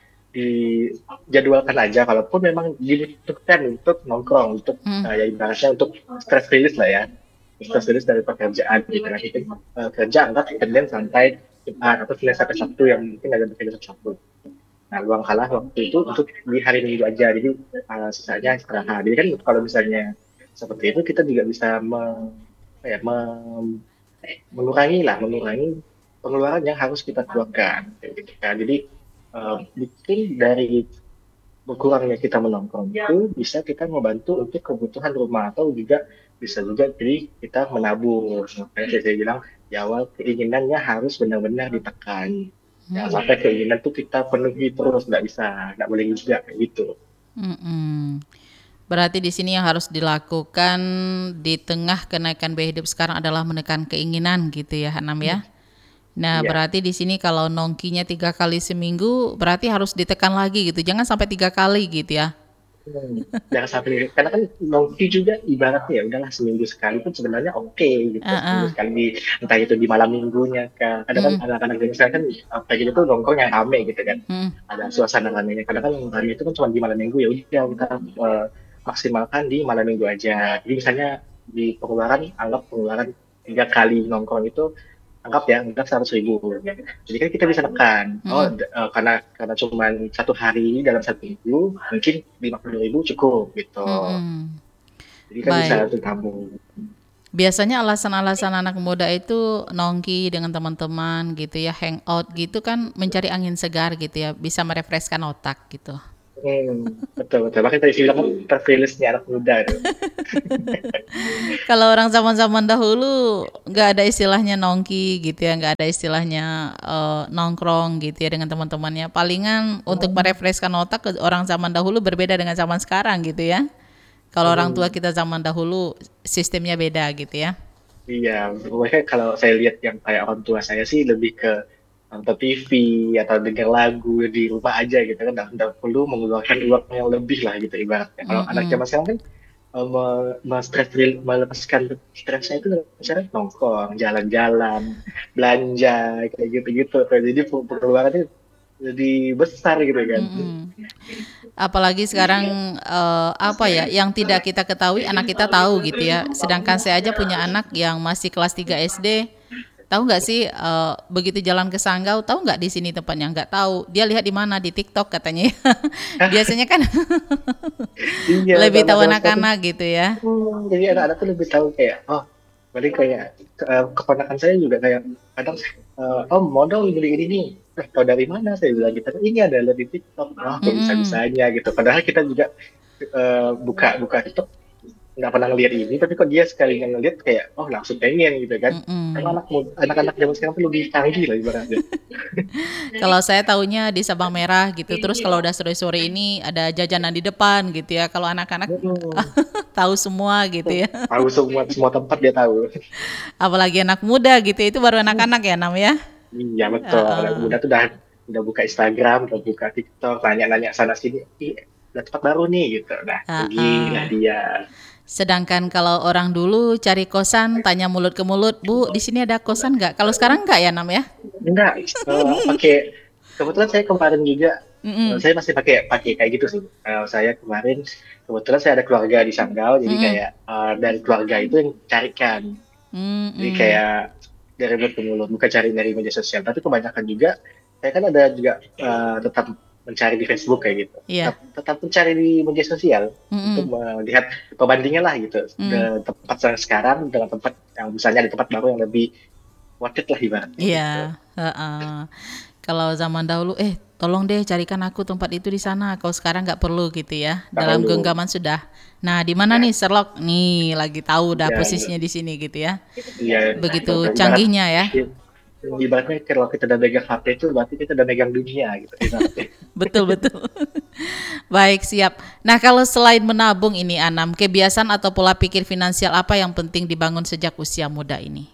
dijadwalkan aja, kalaupun memang dibutuhkan untuk nongkrong, untuk Hmm. uh, ya ibaratnya untuk stress release lah ya, stress release dari pekerjaan gitu kan, kita uh, kerja anggap Senin sampai Jumat atau Senin sampai Sabtu yang mungkin ada bekerja Sabtu. Nah, luang kalah waktu itu untuk di hari Minggu aja, jadi uh, sisanya istirahat. Jadi kan kalau misalnya seperti itu kita juga bisa me, apa ya, me- mengurangi lah, mengurangi pengeluaran yang harus kita keluarkan. Gitu kan. Jadi uh, mungkin dari berkurangnya kita menongkrong itu bisa kita membantu untuk kebutuhan rumah atau juga bisa juga jadi kita menabung. Makanya saya, saya bilang di awal keinginannya harus benar-benar ditekan. Jangan Hmm. sampai keinginan tuh kita penuhi terus, nggak bisa, nggak boleh juga kayak gitu. Mm-mm. Berarti di sini yang harus dilakukan di tengah kenaikan biaya hidup sekarang adalah menekan keinginan gitu ya, Hanam ya. Nah, Iya. berarti di sini kalau nongkinya tiga kali seminggu, berarti harus ditekan lagi gitu. Jangan sampai tiga kali gitu ya. Hmm, jangan sampai karena kan nongki juga ibaratnya ya udahlah seminggu sekali pun sebenarnya oke gitu seminggu Heeh. sekali di, entah itu di malam minggunya kan kadang kan Mm-mm. anak-anak zaman sekarang kan apa gitu tuh nongkrong yang rame gitu kan Mm-mm. ada suasana ramenya kadang kan rame itu kan cuma di malam minggu ya udah kita eh, maksimalkan di malam minggu aja jadi misalnya di pengeluaran anggap pengeluaran tiga kali nongkrong itu anggap ya, anggap seratus ribu. Jadi kan kita bisa tekan, oh Mm-mm. d- eh, karena karena cuma satu hari dalam satu minggu, mungkin lima puluh ribu cukup gitu. Mm-mm. Jadi kan bisa Baik. untuk tabung. Biasanya alasan-alasan anak muda itu nongki dengan teman-teman gitu ya, hangout gitu kan mencari angin segar gitu ya, bisa merefreshkan otak gitu. Hmm, betul betul. Makanya tadi saya bilang kan terpilihnya anak muda tuh. Kalau orang zaman-zaman dahulu nggak ada istilahnya nongki gitu ya, nggak ada istilahnya eh, nongkrong gitu ya dengan teman-temannya. Palingan untuk Hmm, merefreshkan otak ke orang zaman dahulu berbeda dengan zaman sekarang gitu ya. Kalau orang tua hmm. kita zaman dahulu sistemnya beda gitu ya. Iya, makanya kalau saya lihat yang kayak orang tua saya sih lebih ke nonton T V atau dengar lagu di rumah aja gitu kan, nggak nggak perlu mengeluarkan uang yang lebih lah gitu ibaratnya. Kalau anak Mm-mm. zaman sekarang kan eh, me- me-stress rel- melepaskan stresnya itu misalnya nongkrong, jalan-jalan, belanja kayak gitu-gitu. Jadi pengeluarannya jadi besar gitu kan. Mm-mm. Apalagi sekarang eh, apa ya, yang tidak kita ketahui anak kita tahu gitu ya. Sedangkan saya aja punya anak yang masih kelas tiga S D. Tahu nggak sih eh, begitu jalan ke Sanggau, tahu nggak di sini tempatnya? Nggak tahu. Dia lihat di mana di TikTok katanya. Biasanya kan Iya, lebih anak tahu zaman sekarang tuh, anak-anak gitu ya. hmm, jadi anak-anak tuh lebih tahu kayak, oh, berarti kayak eh, keponakan saya juga kayak kadang, eh, oh mau dong beli ini nih. Eh, tau dari mana saya bilang gitu. Ini ada di TikTok. Wah, kok Mm-mm. bisa-bisanya gitu. Padahal kita juga eh, buka buka TikTok nggak pernah ngeliat ini, tapi kok dia sekali ngeliat kayak, oh langsung pengen gitu kan. Karena Mm-mm. anak mud- anak-anak zaman sekarang tuh lebih canggih lah ibaratnya. Kalau saya taunya di Sabang Merah gitu. Terus kalau udah sore-sore ini ada jajanan di depan gitu ya. Kalau anak-anak Hmm, tahu semua gitu ya. tahu semua semua tempat dia tahu. Apalagi anak muda gitu. Itu baru anak-anak ya Nam ya. Iya betul. Anak Heeh. muda tuh udah udah buka Instagram, udah buka TikTok, nanya-nanya sana sini. Ih, ada tempat baru nih gitu. Nah, pergi lah Heeh. dia. Sedangkan kalau orang dulu cari kosan, tanya mulut ke mulut, Bu, di sini ada kosan nggak? Kalau sekarang nggak ya, Nam ya? Enggak, eh, pakai kebetulan saya kemarin juga eh, Mm-mm. saya masih pakai pakai kayak gitu sih. Eh, saya kemarin kebetulan saya ada keluarga di Sanggau, jadi Mm-mm. kayak eh, dari keluarga itu yang carikan. Jadi Mm-mm. kayak dari mulut ke mulut, bukan cari dari media sosial. Tapi kebanyakan juga, saya kan ada juga eh, tetap mencari di Facebook kayak gitu. Tetap, Iya. tetap mencari di media sosial untuk Mm-mm. melihat perbandingan lah gitu. Mm. De, tempat yang sekarang dengan tempat yang misalnya di tempat baru yang lebih worth it lah ibaratnya gitu. Iya. Heeh. Kalau zaman dahulu, eh tolong deh carikan aku tempat itu di sana. Kalau sekarang nggak perlu gitu ya. Dalam Dahulu, genggaman sudah. Nah, di mana ya, nih Sherlock? Nih lagi tahu dah ya, posisinya di sini gitu ya. ya, Begitu ibarat, canggihnya ya. ibaratnya kalau kita udah megang H P itu berarti kita udah megang dunia gitu ibaratnya. Betul betul. Baik, siap. Nah, kalau selain menabung ini Anam, kebiasaan atau pola pikir finansial apa yang penting dibangun sejak usia muda ini?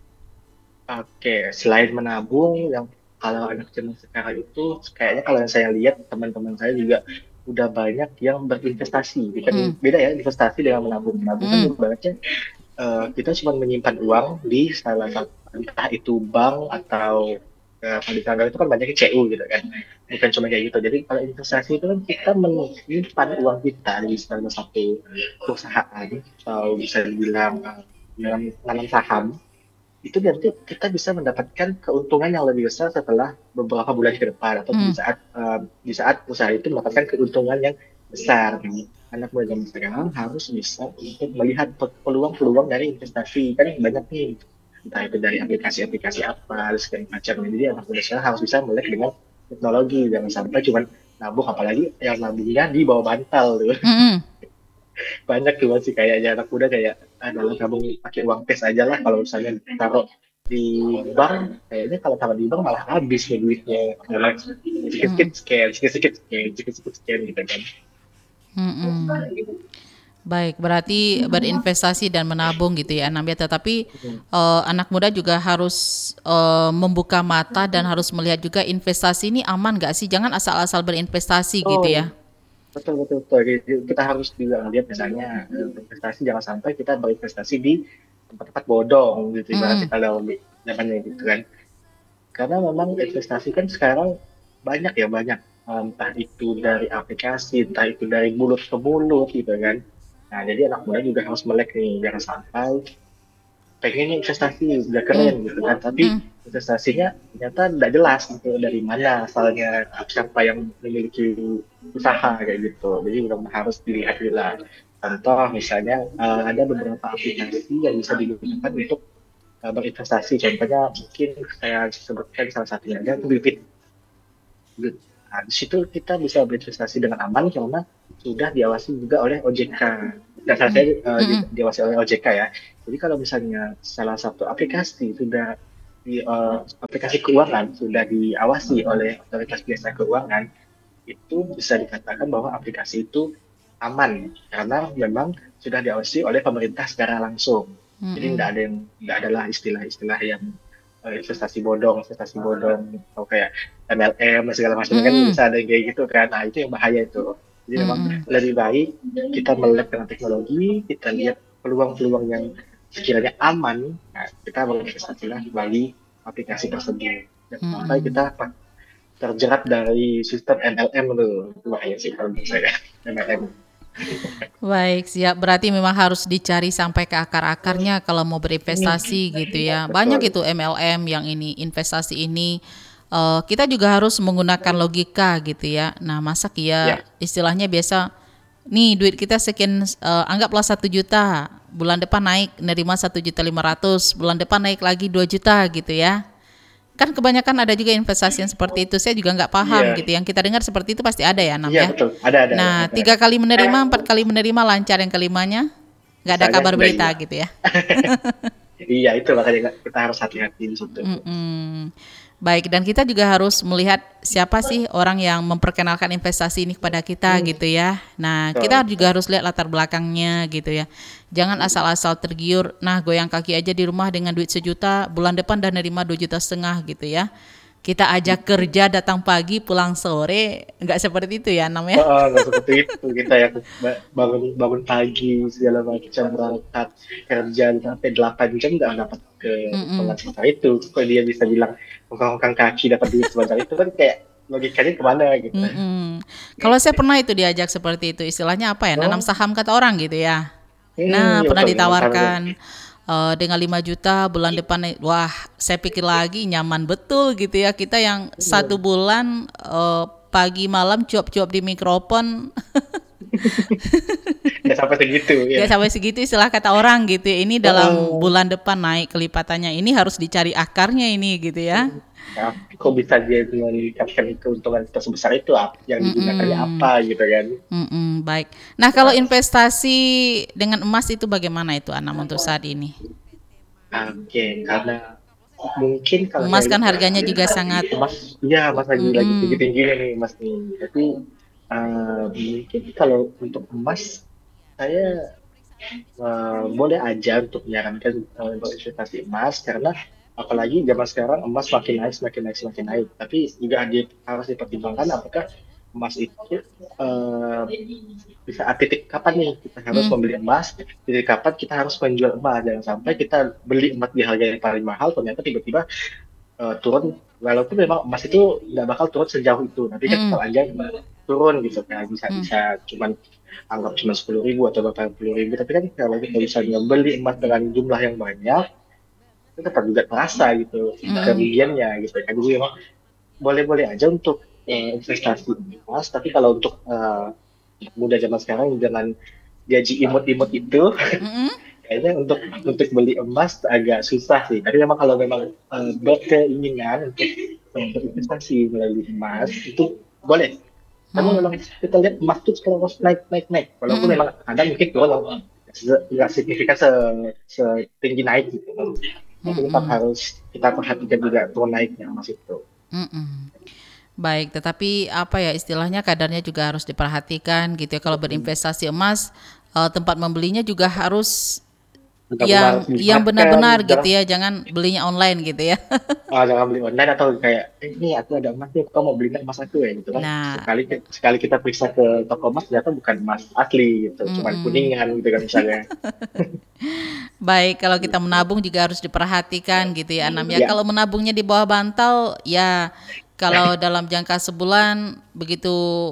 Oke, selain menabung, yang kalau anak zaman sekarang itu kayaknya kalau yang saya lihat teman-teman saya juga udah banyak yang berinvestasi. Bukan Mm, beda ya investasi dengan menabung. Menabung kan mm, ibaratnya eh, kita cuma menyimpan uang di salah satu entah itu bank atau eh, kalau di Kanada itu kan banyaknya C U gitu kan. Bukan cuma kayak gitu. Jadi kalau investasi itu kan kita menyimpan uang kita di salah satu perusahaan atau bisa dibilang eh, dalam menanam saham itu nanti kita bisa mendapatkan keuntungan yang lebih besar setelah beberapa bulan ke depan atau di mm, saat eh, di saat usaha itu mendapatkan keuntungan yang besar. Anak muda zaman sekarang harus bisa untuk melihat pe- peluang-peluang dari investasi kan banyak nih, entah itu dari aplikasi-aplikasi apa dan segala macam. Jadi anak muda sekarang harus bisa melek dengan teknologi, jangan sampai cuma nabung, apalagi yang nabungnya di bawah bantal tuh. mm, mm. Banyak tuh masih kayaknya anak muda kayak adalah kamu pakai uang cash aja lah, kalau misalnya taruh di bank kayaknya kalau taruh di bank malah habis ya duitnya, karena sedikit-sedikit Mm, scan sedikit-sedikit scan sedikit-sedikit scan gitu kan. mm, mm. Baik, berarti berinvestasi dan menabung gitu ya, Anam ya. Tetapi Hmm. eh, anak muda juga harus eh, membuka mata dan harus melihat juga investasi ini aman nggak sih? Jangan asal-asal berinvestasi gitu Oh, ya. betul betul betul. Jadi kita harus juga lihat misalnya eh, investasi, jangan sampai kita berinvestasi di tempat-tempat bodong gitu ibaratnya Mm, kalau namanya gitu kan. Karena memang investasi kan sekarang banyak ya banyak. Entah itu dari aplikasi, entah itu dari mulut ke mulut gitu kan. Nah, jadi anak muda juga harus melek nih, jangan sampai pengennya investasi udah Mm, keren gitu kan, tapi mm, investasinya ternyata tidak jelas gitu dari mana asalnya, siapa yang memiliki usaha kayak gitu. Jadi memang harus dilihat dulu lah. Contoh misalnya eh, ada beberapa aplikasi yang bisa digunakan untuk eh, berinvestasi. Contohnya mungkin saya sebutkan salah satunya ada Bibit. Good. Nah, di situ kita bisa berinvestasi dengan aman karena sudah diawasi juga oleh O J K. Dasar mm, saya eh, mm, di- mm. diawasi oleh O J K ya. Jadi kalau misalnya salah satu aplikasi sudah di eh, aplikasi keuangan sudah diawasi oleh otoritas jasa keuangan, itu bisa dikatakan bahwa aplikasi itu aman karena memang sudah diawasi oleh pemerintah secara langsung. Jadi tidak Mm-mm. ada yang tidak adalah istilah-istilah yang eh, investasi bodong, investasi bodong atau kayak M L M dan segala macam kan Mm-mm. bisa ada yang kayak gitu kan. Nah, itu yang bahaya itu. Jadi memang Mm-mm. lebih baik kita melek dengan teknologi, kita lihat peluang-peluang yang sekiranya aman, nah, kita berinvestasilah melalui aplikasi tersebut. Dan sampai Mm-mm. kita terjerat dari sistem M L M itu, itu bahaya sih kalau menurut saya. M L M. Baik, siap. Berarti memang harus dicari sampai ke akar-akarnya kalau mau berinvestasi gitu ya. Banyak Betul. itu M L M yang ini, investasi ini. Eh, kita juga harus menggunakan logika gitu ya. Nah, masa ya Ya, istilahnya biasa, nih duit kita sekian, eh, anggaplah satu juta. Bulan depan naik, nerima satu juta lima ratus. Bulan depan naik lagi dua juta gitu ya. Kan kebanyakan ada juga investasi yang seperti itu. Saya juga nggak paham iya, gitu. Yang kita dengar seperti itu pasti ada ya, Nam iya ya. betul. Ada, ada, ada, Nah, ada, tiga ada. kali menerima, empat kali menerima lancar, yang kelimanya nggak ada Misalnya kabar udah berita hilang. gitu ya. Iya, itu makanya kita harus hati-hati di situ. Mm-mm. Baik, dan kita juga harus melihat siapa sih orang yang memperkenalkan investasi ini kepada kita Hmm, gitu ya. Nah, kita betul. juga harus lihat latar belakangnya gitu ya. Jangan asal-asal tergiur, nah goyang kaki aja di rumah dengan duit sejuta, bulan depan dan nerima dua juta setengah gitu ya. Kita ajak kerja datang pagi, pulang sore, nggak seperti itu ya, Nam ya. Oh, nggak seperti itu kita yang ba- bangun bangun pagi segala macam berangkat kerja sampai delapan jam nggak dapat ke Mm-mm. penghasilan itu. Kok dia bisa bilang hongkang kaki dapat duit sebanyak itu kan kayak logikanya kemana gitu. Mm-mm. Kalau saya pernah itu diajak seperti itu, istilahnya apa ya, nanam Oh, saham kata orang gitu ya. hmm, Nah, ya pernah betul memang seharusnya. ditawarkan eh, dengan lima juta bulan depan, naik. Wah, saya pikir lagi nyaman betul gitu ya. Kita yang satu Hmm. bulan eh, pagi malam cuap-cuap di mikrofon, Nggak sampai segitu nggak ya. sampai segitu istilah kata orang gitu ya. Ini dalam Oh, bulan depan naik kelipatannya. Ini harus dicari akarnya ini gitu ya. nah, kok bisa dia meningkatkan keuntungan sebesar itu ap- yang digunakannya Mm-mm. apa gitu kan. Mm-mm, baik. Nah, kalau Nah, investasi dengan emas itu bagaimana itu, Anam, untuk saat ini? oke, karena mungkin kalau Emas saya kan lihat harganya ya, juga sangat, Mas, ya Mas lagi lagi tinggi mm-mm, tingginya nih Mas nih. Tapi eh, mungkin kalau untuk emas saya eh, boleh aja untuk menyarankan eh, untuk investasi emas karena apalagi zaman sekarang emas makin naik semakin naik semakin naik. Tapi juga di- harus dipertimbangkan apakah emas itu eh, bisa ah, titik kapan nih kita harus mm, membeli emas, titik kapan kita harus menjual emas. Jangan sampai kita beli emas di harga yang paling mahal ternyata tiba-tiba eh, turun, walaupun memang emas itu nggak bakal turun sejauh itu, tapi kan mm, tetap aja turun gitu kan, bisa mm, bisa cuman anggap cuma sepuluh ribu atau berapa puluh ribu, tapi kan kalau kita bisa beli emas dengan jumlah yang banyak itu tetap juga terasa gitu mm, kerugiannya gitu kan. Jadi memang boleh-boleh aja untuk eh, investasi emas, tapi kalau untuk eh, muda zaman sekarang dengan gaji imut-imut itu mm, kayaknya untuk untuk beli emas agak susah sih. Tapi memang kalau memang eh, berkeinginan untuk eh, berinvestasi melalui emas itu boleh. Karena mm, memang kita lihat emas itu terus naik naik naik. Walaupun mm, memang ada mungkin turun se- nggak signifikan se, setinggi naik gitu. Tapi tetap mm, harus kita perhatikan juga turun naiknya emas itu. mm, mm. Baik, tetapi apa ya istilahnya, kadarnya juga harus diperhatikan gitu ya. Kalau berinvestasi emas, eh, tempat membelinya juga harus Benar-benar yang yang dilibatkan, benar-benar gitu jangan ya, jangan belinya online gitu ya. ah, jangan beli online atau kayak eh, ini aku ada emas nih, kau mau beli nggak emas aku ya gitu kan. Nah, Sekali sekali kita periksa ke toko emas ternyata bukan emas asli gitu, cuman mm-mm. kuningan gitu kan misalnya. Baik, kalau kita menabung juga harus diperhatikan gitu ya, Anam ya. Ya, Kalau menabungnya di bawah bantal, ya kalau dalam jangka sebulan begitu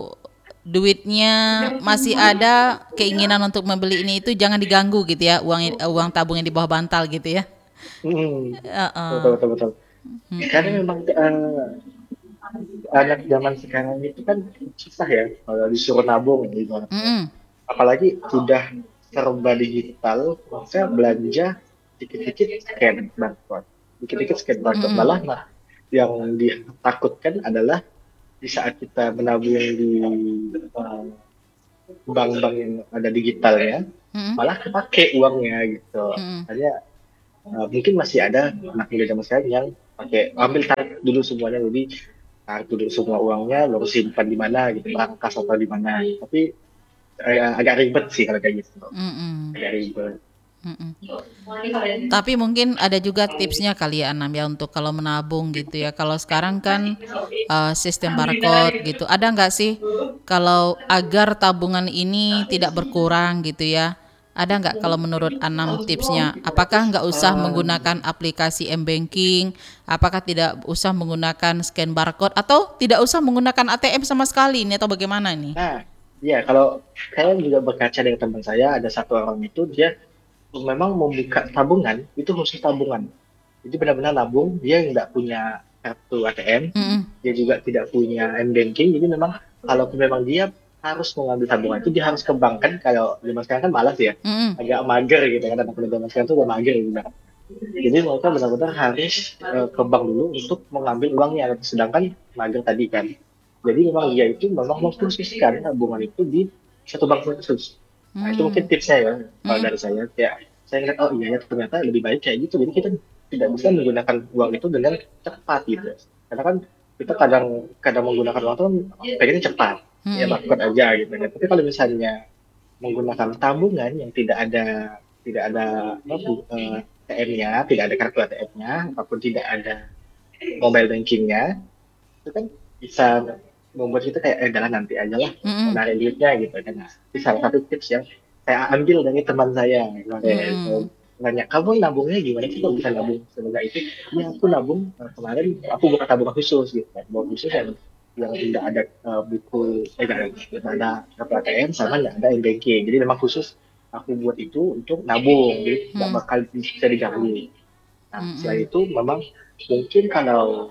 duitnya masih ada, keinginan untuk membeli ini itu jangan diganggu gitu ya, uang uang tabung yang di bawah bantal gitu ya. Mm, betul Heeh. betul betul. Karena Mm-mm. memang eh, anak zaman sekarang itu kan susah ya kalau disuruh nabung gitu. Mm-mm. Apalagi sudah serba digital, maka belanja dikit-dikit scan barcode, dikit-dikit scan barcode. Mm-mm. Malah nah, yang ditakutkan adalah di saat kita menabung di eh, bank-bank yang ada digitalnya, Mm-mm. malah kepake uangnya gitu. Mm-mm. Hanya eh, mungkin masih ada anak muda zaman sekarang yang pakai ambil tarik dulu semuanya, jadi tarik dulu semua uangnya, lalu simpan di mana gitu, markas atau di mana. Tapi eh, agak ribet sih kalau kayak gitu, Mm-mm. agak ribet. Mm-mm. Tapi mungkin ada juga tipsnya kali ya Anam ya untuk kalau menabung gitu ya. Kalau sekarang kan uh, sistem barcode gitu. Ada nggak sih kalau agar tabungan ini tidak berkurang gitu ya? Ada nggak kalau menurut Anam tipsnya? Apakah nggak usah menggunakan aplikasi m-banking? Apakah tidak usah menggunakan scan barcode? Atau tidak usah menggunakan A T M sama sekali ini atau bagaimana ini? Nah, ya kalau saya juga berkaca dari teman saya, ada satu orang itu dia memang membuka tabungan itu khusus tabungan. Jadi benar-benar nabung, dia nggak punya kartu A T M, Mm-mm. dia juga tidak punya m-banking. Jadi memang kalau memang dia harus mengambil tabungan itu dia harus ke bank kan. Kalau zaman sekarang kan malas ya, Mm-mm. agak mager gitu kan. Anak muda zaman sekarang tuh udah mager gitu. Jadi mereka benar-benar harus eh, ke bank dulu untuk mengambil uangnya. Sedangkan mager tadi kan. Jadi memang dia itu memang mengkhususkan tabungan itu di satu bank khusus. Nah, itu mungkin Mm. tipsnya ya kalau Mm-mm. dari saya. Ya, saya ngeliat, oh iya ya ternyata lebih baik kayak gitu. Jadi kita tidak bisa menggunakan uang itu dengan cepat gitu. Karena kan kita kadang kadang menggunakan uang itu kan pengennya cepat. Ya Mm-mm. barcode aja gitu kan. Tapi kalau misalnya menggunakan tabungan yang tidak ada tidak ada apa, bu- eh, A T M-nya, tidak ada kartu A T M-nya, ataupun tidak ada mobile banking-nya, itu kan bisa membuat kita kayak eh jalan nanti aja lah mau Mm-mm. narik duitnya gitu kan. Nah, itu salah satu tips yang saya ambil dari teman saya kemarin. Saya Mm-mm. nanya, kamu nabungnya gimana sih kok bisa nabung sebenarnya itu? Ya aku nabung eh, kemarin aku buka tabungan khusus gitu kan. Tabungan khusus yang yang tidak ada eh, buku eh tidak ada, tidak ada kartu A T M sama tidak ada m-banking. Jadi memang khusus aku buat itu untuk nabung, jadi nggak Mm. bakal bisa diganggu. Nah, selain Mm-mm. itu memang mungkin kalau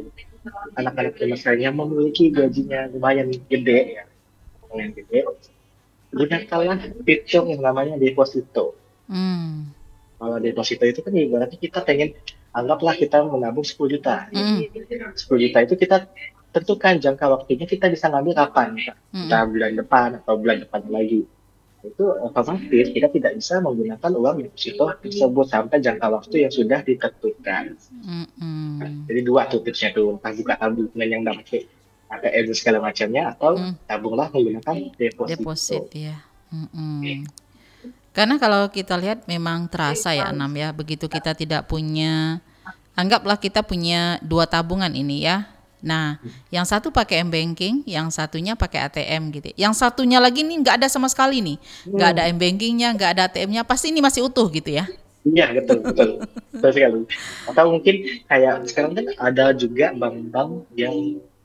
anak-anak zaman sekarang yang memiliki gajinya lumayan gede ya, lumayan gede, gunakanlah fitur yang namanya deposito. Mm. Kalau deposito itu kan ibaratnya kita pengen, anggaplah kita menabung sepuluh juta. Mm-mm. sepuluh juta itu kita tentukan jangka waktunya kita bisa ngambil kapan, kita Mm-mm. bulan depan atau bulan depan lagi. Itu otomatis kita tidak bisa menggunakan uang deposito tersebut sampai jangka waktu yang sudah ditentukan. Mm-mm. Jadi dua tuh tipsnya tuh, entah buka tabungan yang dapat A T M segala macamnya atau Mm. tabunglah menggunakan Deposit deposito. ya. Mm-mm. Karena kalau kita lihat memang terasa ya Anam ya, begitu kita tidak punya, anggaplah kita punya dua tabungan ini ya. Nah, yang satu pakai m-banking, yang satunya pakai A T M gitu. Yang satunya lagi nih nggak ada sama sekali nih, nggak ada Hmm, m-bankingnya, nggak ada A T M-nya, pasti ini masih utuh gitu ya. iya betul betul betul sekali. Atau mungkin kayak sekarang kan ada juga bank-bank yang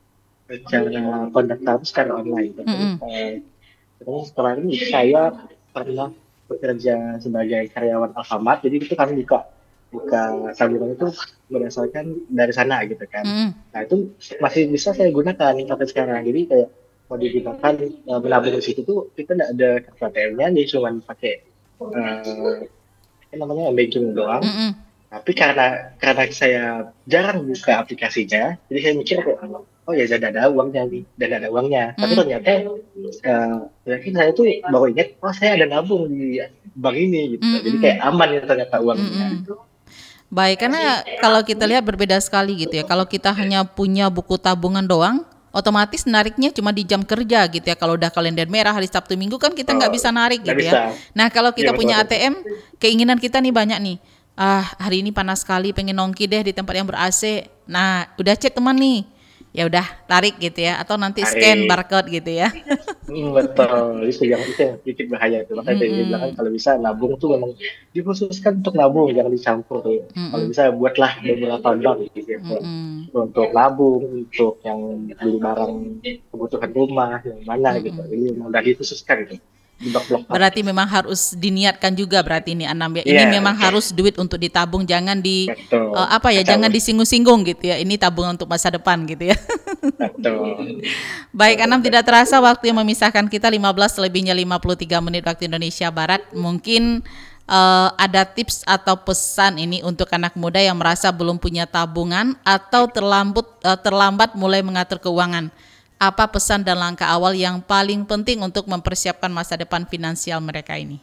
secara pendaftaran secara online. Terus, Mm-mm. eh, terus kemarin saya pernah bekerja sebagai karyawan Alfamart, jadi itu kami buka buka tabungan itu berdasarkan dari sana gitu kan. Mm-mm. Nah itu masih bisa saya gunakan sampai sekarang. Jadi kayak mau digunakan eh, menabung di situ tuh kita nggak ada kartu A T M-nya, jadi cuma pakai eh, apa namanya banking doang. Mm-mm. Tapi karena karena saya jarang buka aplikasinya, jadi saya mikir kayak, oh ya dan ada uangnya nih, dan ada uangnya. Tapi Mm-mm. ternyata eh mungkin saya tuh baru ingat, oh saya ada nabung di bank ini gitu. Jadi kayak Mm-mm. aman ya ternyata uangnya. Mm-mm. Baik, karena kalau kita lihat berbeda sekali gitu ya. Kalau kita hanya punya buku tabungan doang, otomatis nariknya cuma di jam kerja gitu ya. Kalau udah kalender merah hari Sabtu Minggu kan kita nggak Oh, bisa narik nggak gitu ya. bisa. Nah kalau Iya kita betul punya betul. A T M, keinginan kita nih banyak nih. Ah hari ini panas sekali, pengen nongki deh di tempat yang ber-A C. Nah udah chat teman nih, ya udah tarik gitu ya. Atau nanti scan Hari barcode gitu ya. Hmm, betul, itu yang itu yang sedikit bahaya itu. Makanya saya bilang kan Mm-mm. kalau bisa nabung tuh memang dikhususkan untuk nabung, jangan dicampur tuh. Kalau Mm-mm. bisa buatlah beberapa bank gitu ya. Mm-mm. Untuk nabung, untuk yang beli barang kebutuhan rumah, yang mana gitu. Mm-mm. Ini memang udah dikhususkan gitu. di blok-blok. Berarti memang harus diniatkan juga berarti ini Anam ya. Ini Iya, memang betul. harus duit untuk ditabung, jangan di Betul. eh, apa ya, Betul. jangan disinggung-singgung gitu ya. Ini tabungan untuk masa depan gitu ya. Betul. Baik Anam, tidak terasa waktu yang memisahkan kita lima belas lebihnya lima puluh tiga menit waktu Indonesia Barat. Mungkin eh, ada tips atau pesan ini untuk anak muda yang merasa belum punya tabungan atau terlambat eh, terlambat mulai mengatur keuangan. Apa pesan dan langkah awal yang paling penting untuk mempersiapkan masa depan finansial mereka ini?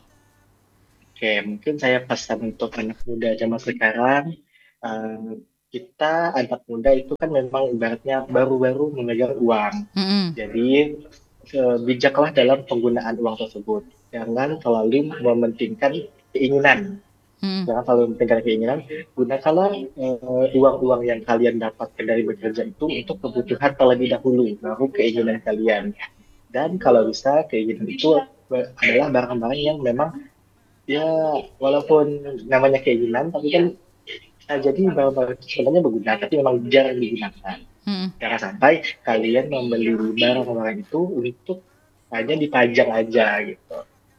Oke, mungkin saya pesan untuk anak muda zaman sekarang, eh, kita anak muda itu kan memang ibaratnya baru-baru memegang uang. Mm-mm. Jadi eh, bijaklah dalam penggunaan uang tersebut. Jangan terlalu mementingkan keinginan. Mm-mm. Jangan terlalu mementingkan keinginan. Gunakanlah eh, uang-uang yang kalian dapatkan dari bekerja itu untuk kebutuhan terlebih dahulu, baru keinginan kalian. Dan kalau bisa keinginan itu adalah barang-barang yang memang ya walaupun namanya keinginan, tapi kan bisa jadi barang-barang itu sebenarnya berguna, tapi memang jarang digunakan. Mm-mm. Jangan sampai kalian membeli barang-barang itu untuk hanya dipajang aja gitu.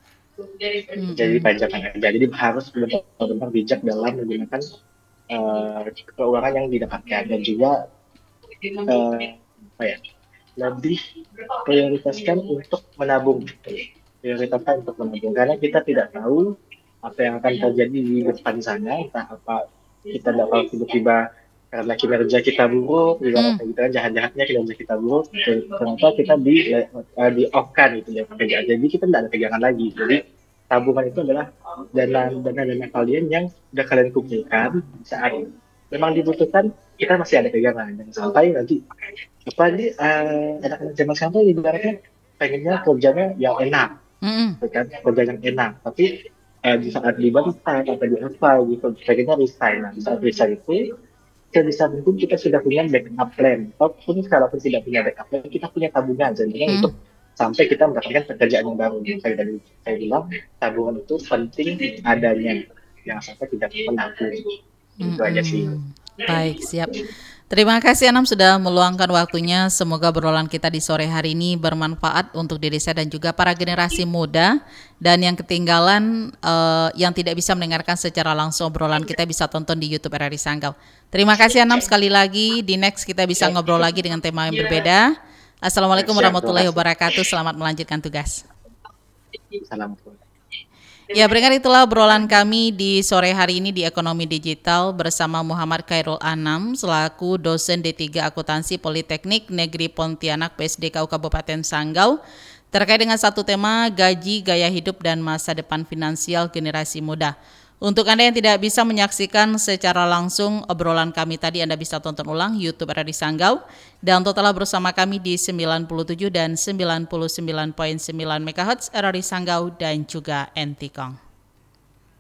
Jadi Mm-mm. pajangan aja. Jadi harus benar-benar bijak dalam menggunakan eh, keuangan yang didapatkan, dan juga eh, apa ya, lebih prioritaskan untuk menabung gitu. Prioritaskan untuk menabung karena kita tidak tahu apa yang akan terjadi di depan sana, entah apa kita tidak tahu tiba-tiba karena kinerja kita buruk, Mm. ibaratnya gitu kan, jahat-jahatnya kinerja kita buruk, ternyata kita di uh, di off kan itu dari pekerjaan. Jadi kita tidak ada pegangan lagi. Jadi tabungan itu adalah dana dana dana kalian yang sudah kalian kumpulkan saat memang dibutuhkan, kita masih ada pegangan. Jangan sampai nanti apa ini uh, anak-anak zaman sekarang tuh ibaratnya pengennya kerjanya yang enak, Mm-mm. kan kerja yang enak, tapi uh, di saat dibentak atau di apa gitu pengennya resign. Nah, saat resign itu sebisa mungkin kita sudah punya backup plan, ataupun kalau tidak punya backup plan, kita punya tabungan sebenarnya Mm. untuk sampai kita mendapatkan pekerjaan yang baru. Saya tadi saya bilang tabungan itu penting adanya, yang sampai tidak menabung. Itu aja sih. Mm-mm. Baik, siap. Terima kasih Anam sudah meluangkan waktunya. Semoga obrolan kita di sore hari ini bermanfaat untuk diri saya dan juga para generasi muda. Dan yang ketinggalan, eh, yang tidak bisa mendengarkan secara langsung obrolan kita bisa tonton di YouTube R R I Sanggau. Terima kasih Anam sekali lagi. Di next kita bisa ngobrol lagi dengan tema yang berbeda. Assalamualaikum warahmatullahi wabarakatuh. Selamat melanjutkan tugas. Salam. Ya, berikan itulah obrolan kami di sore hari ini di Ekonomi Digital bersama Muhammad Khairul Anam selaku dosen D tiga Akuntansi Politeknik Negeri Pontianak P S D K U Kabupaten Sanggau terkait dengan satu tema gaji, gaya hidup, dan masa depan finansial generasi muda. Untuk Anda yang tidak bisa menyaksikan secara langsung obrolan kami tadi, Anda bisa tonton ulang YouTube R R I Sanggau dan totalnya bersama kami di sembilan puluh tujuh dan sembilan puluh sembilan koma sembilan megahertz R R I Sanggau dan juga N T Kong.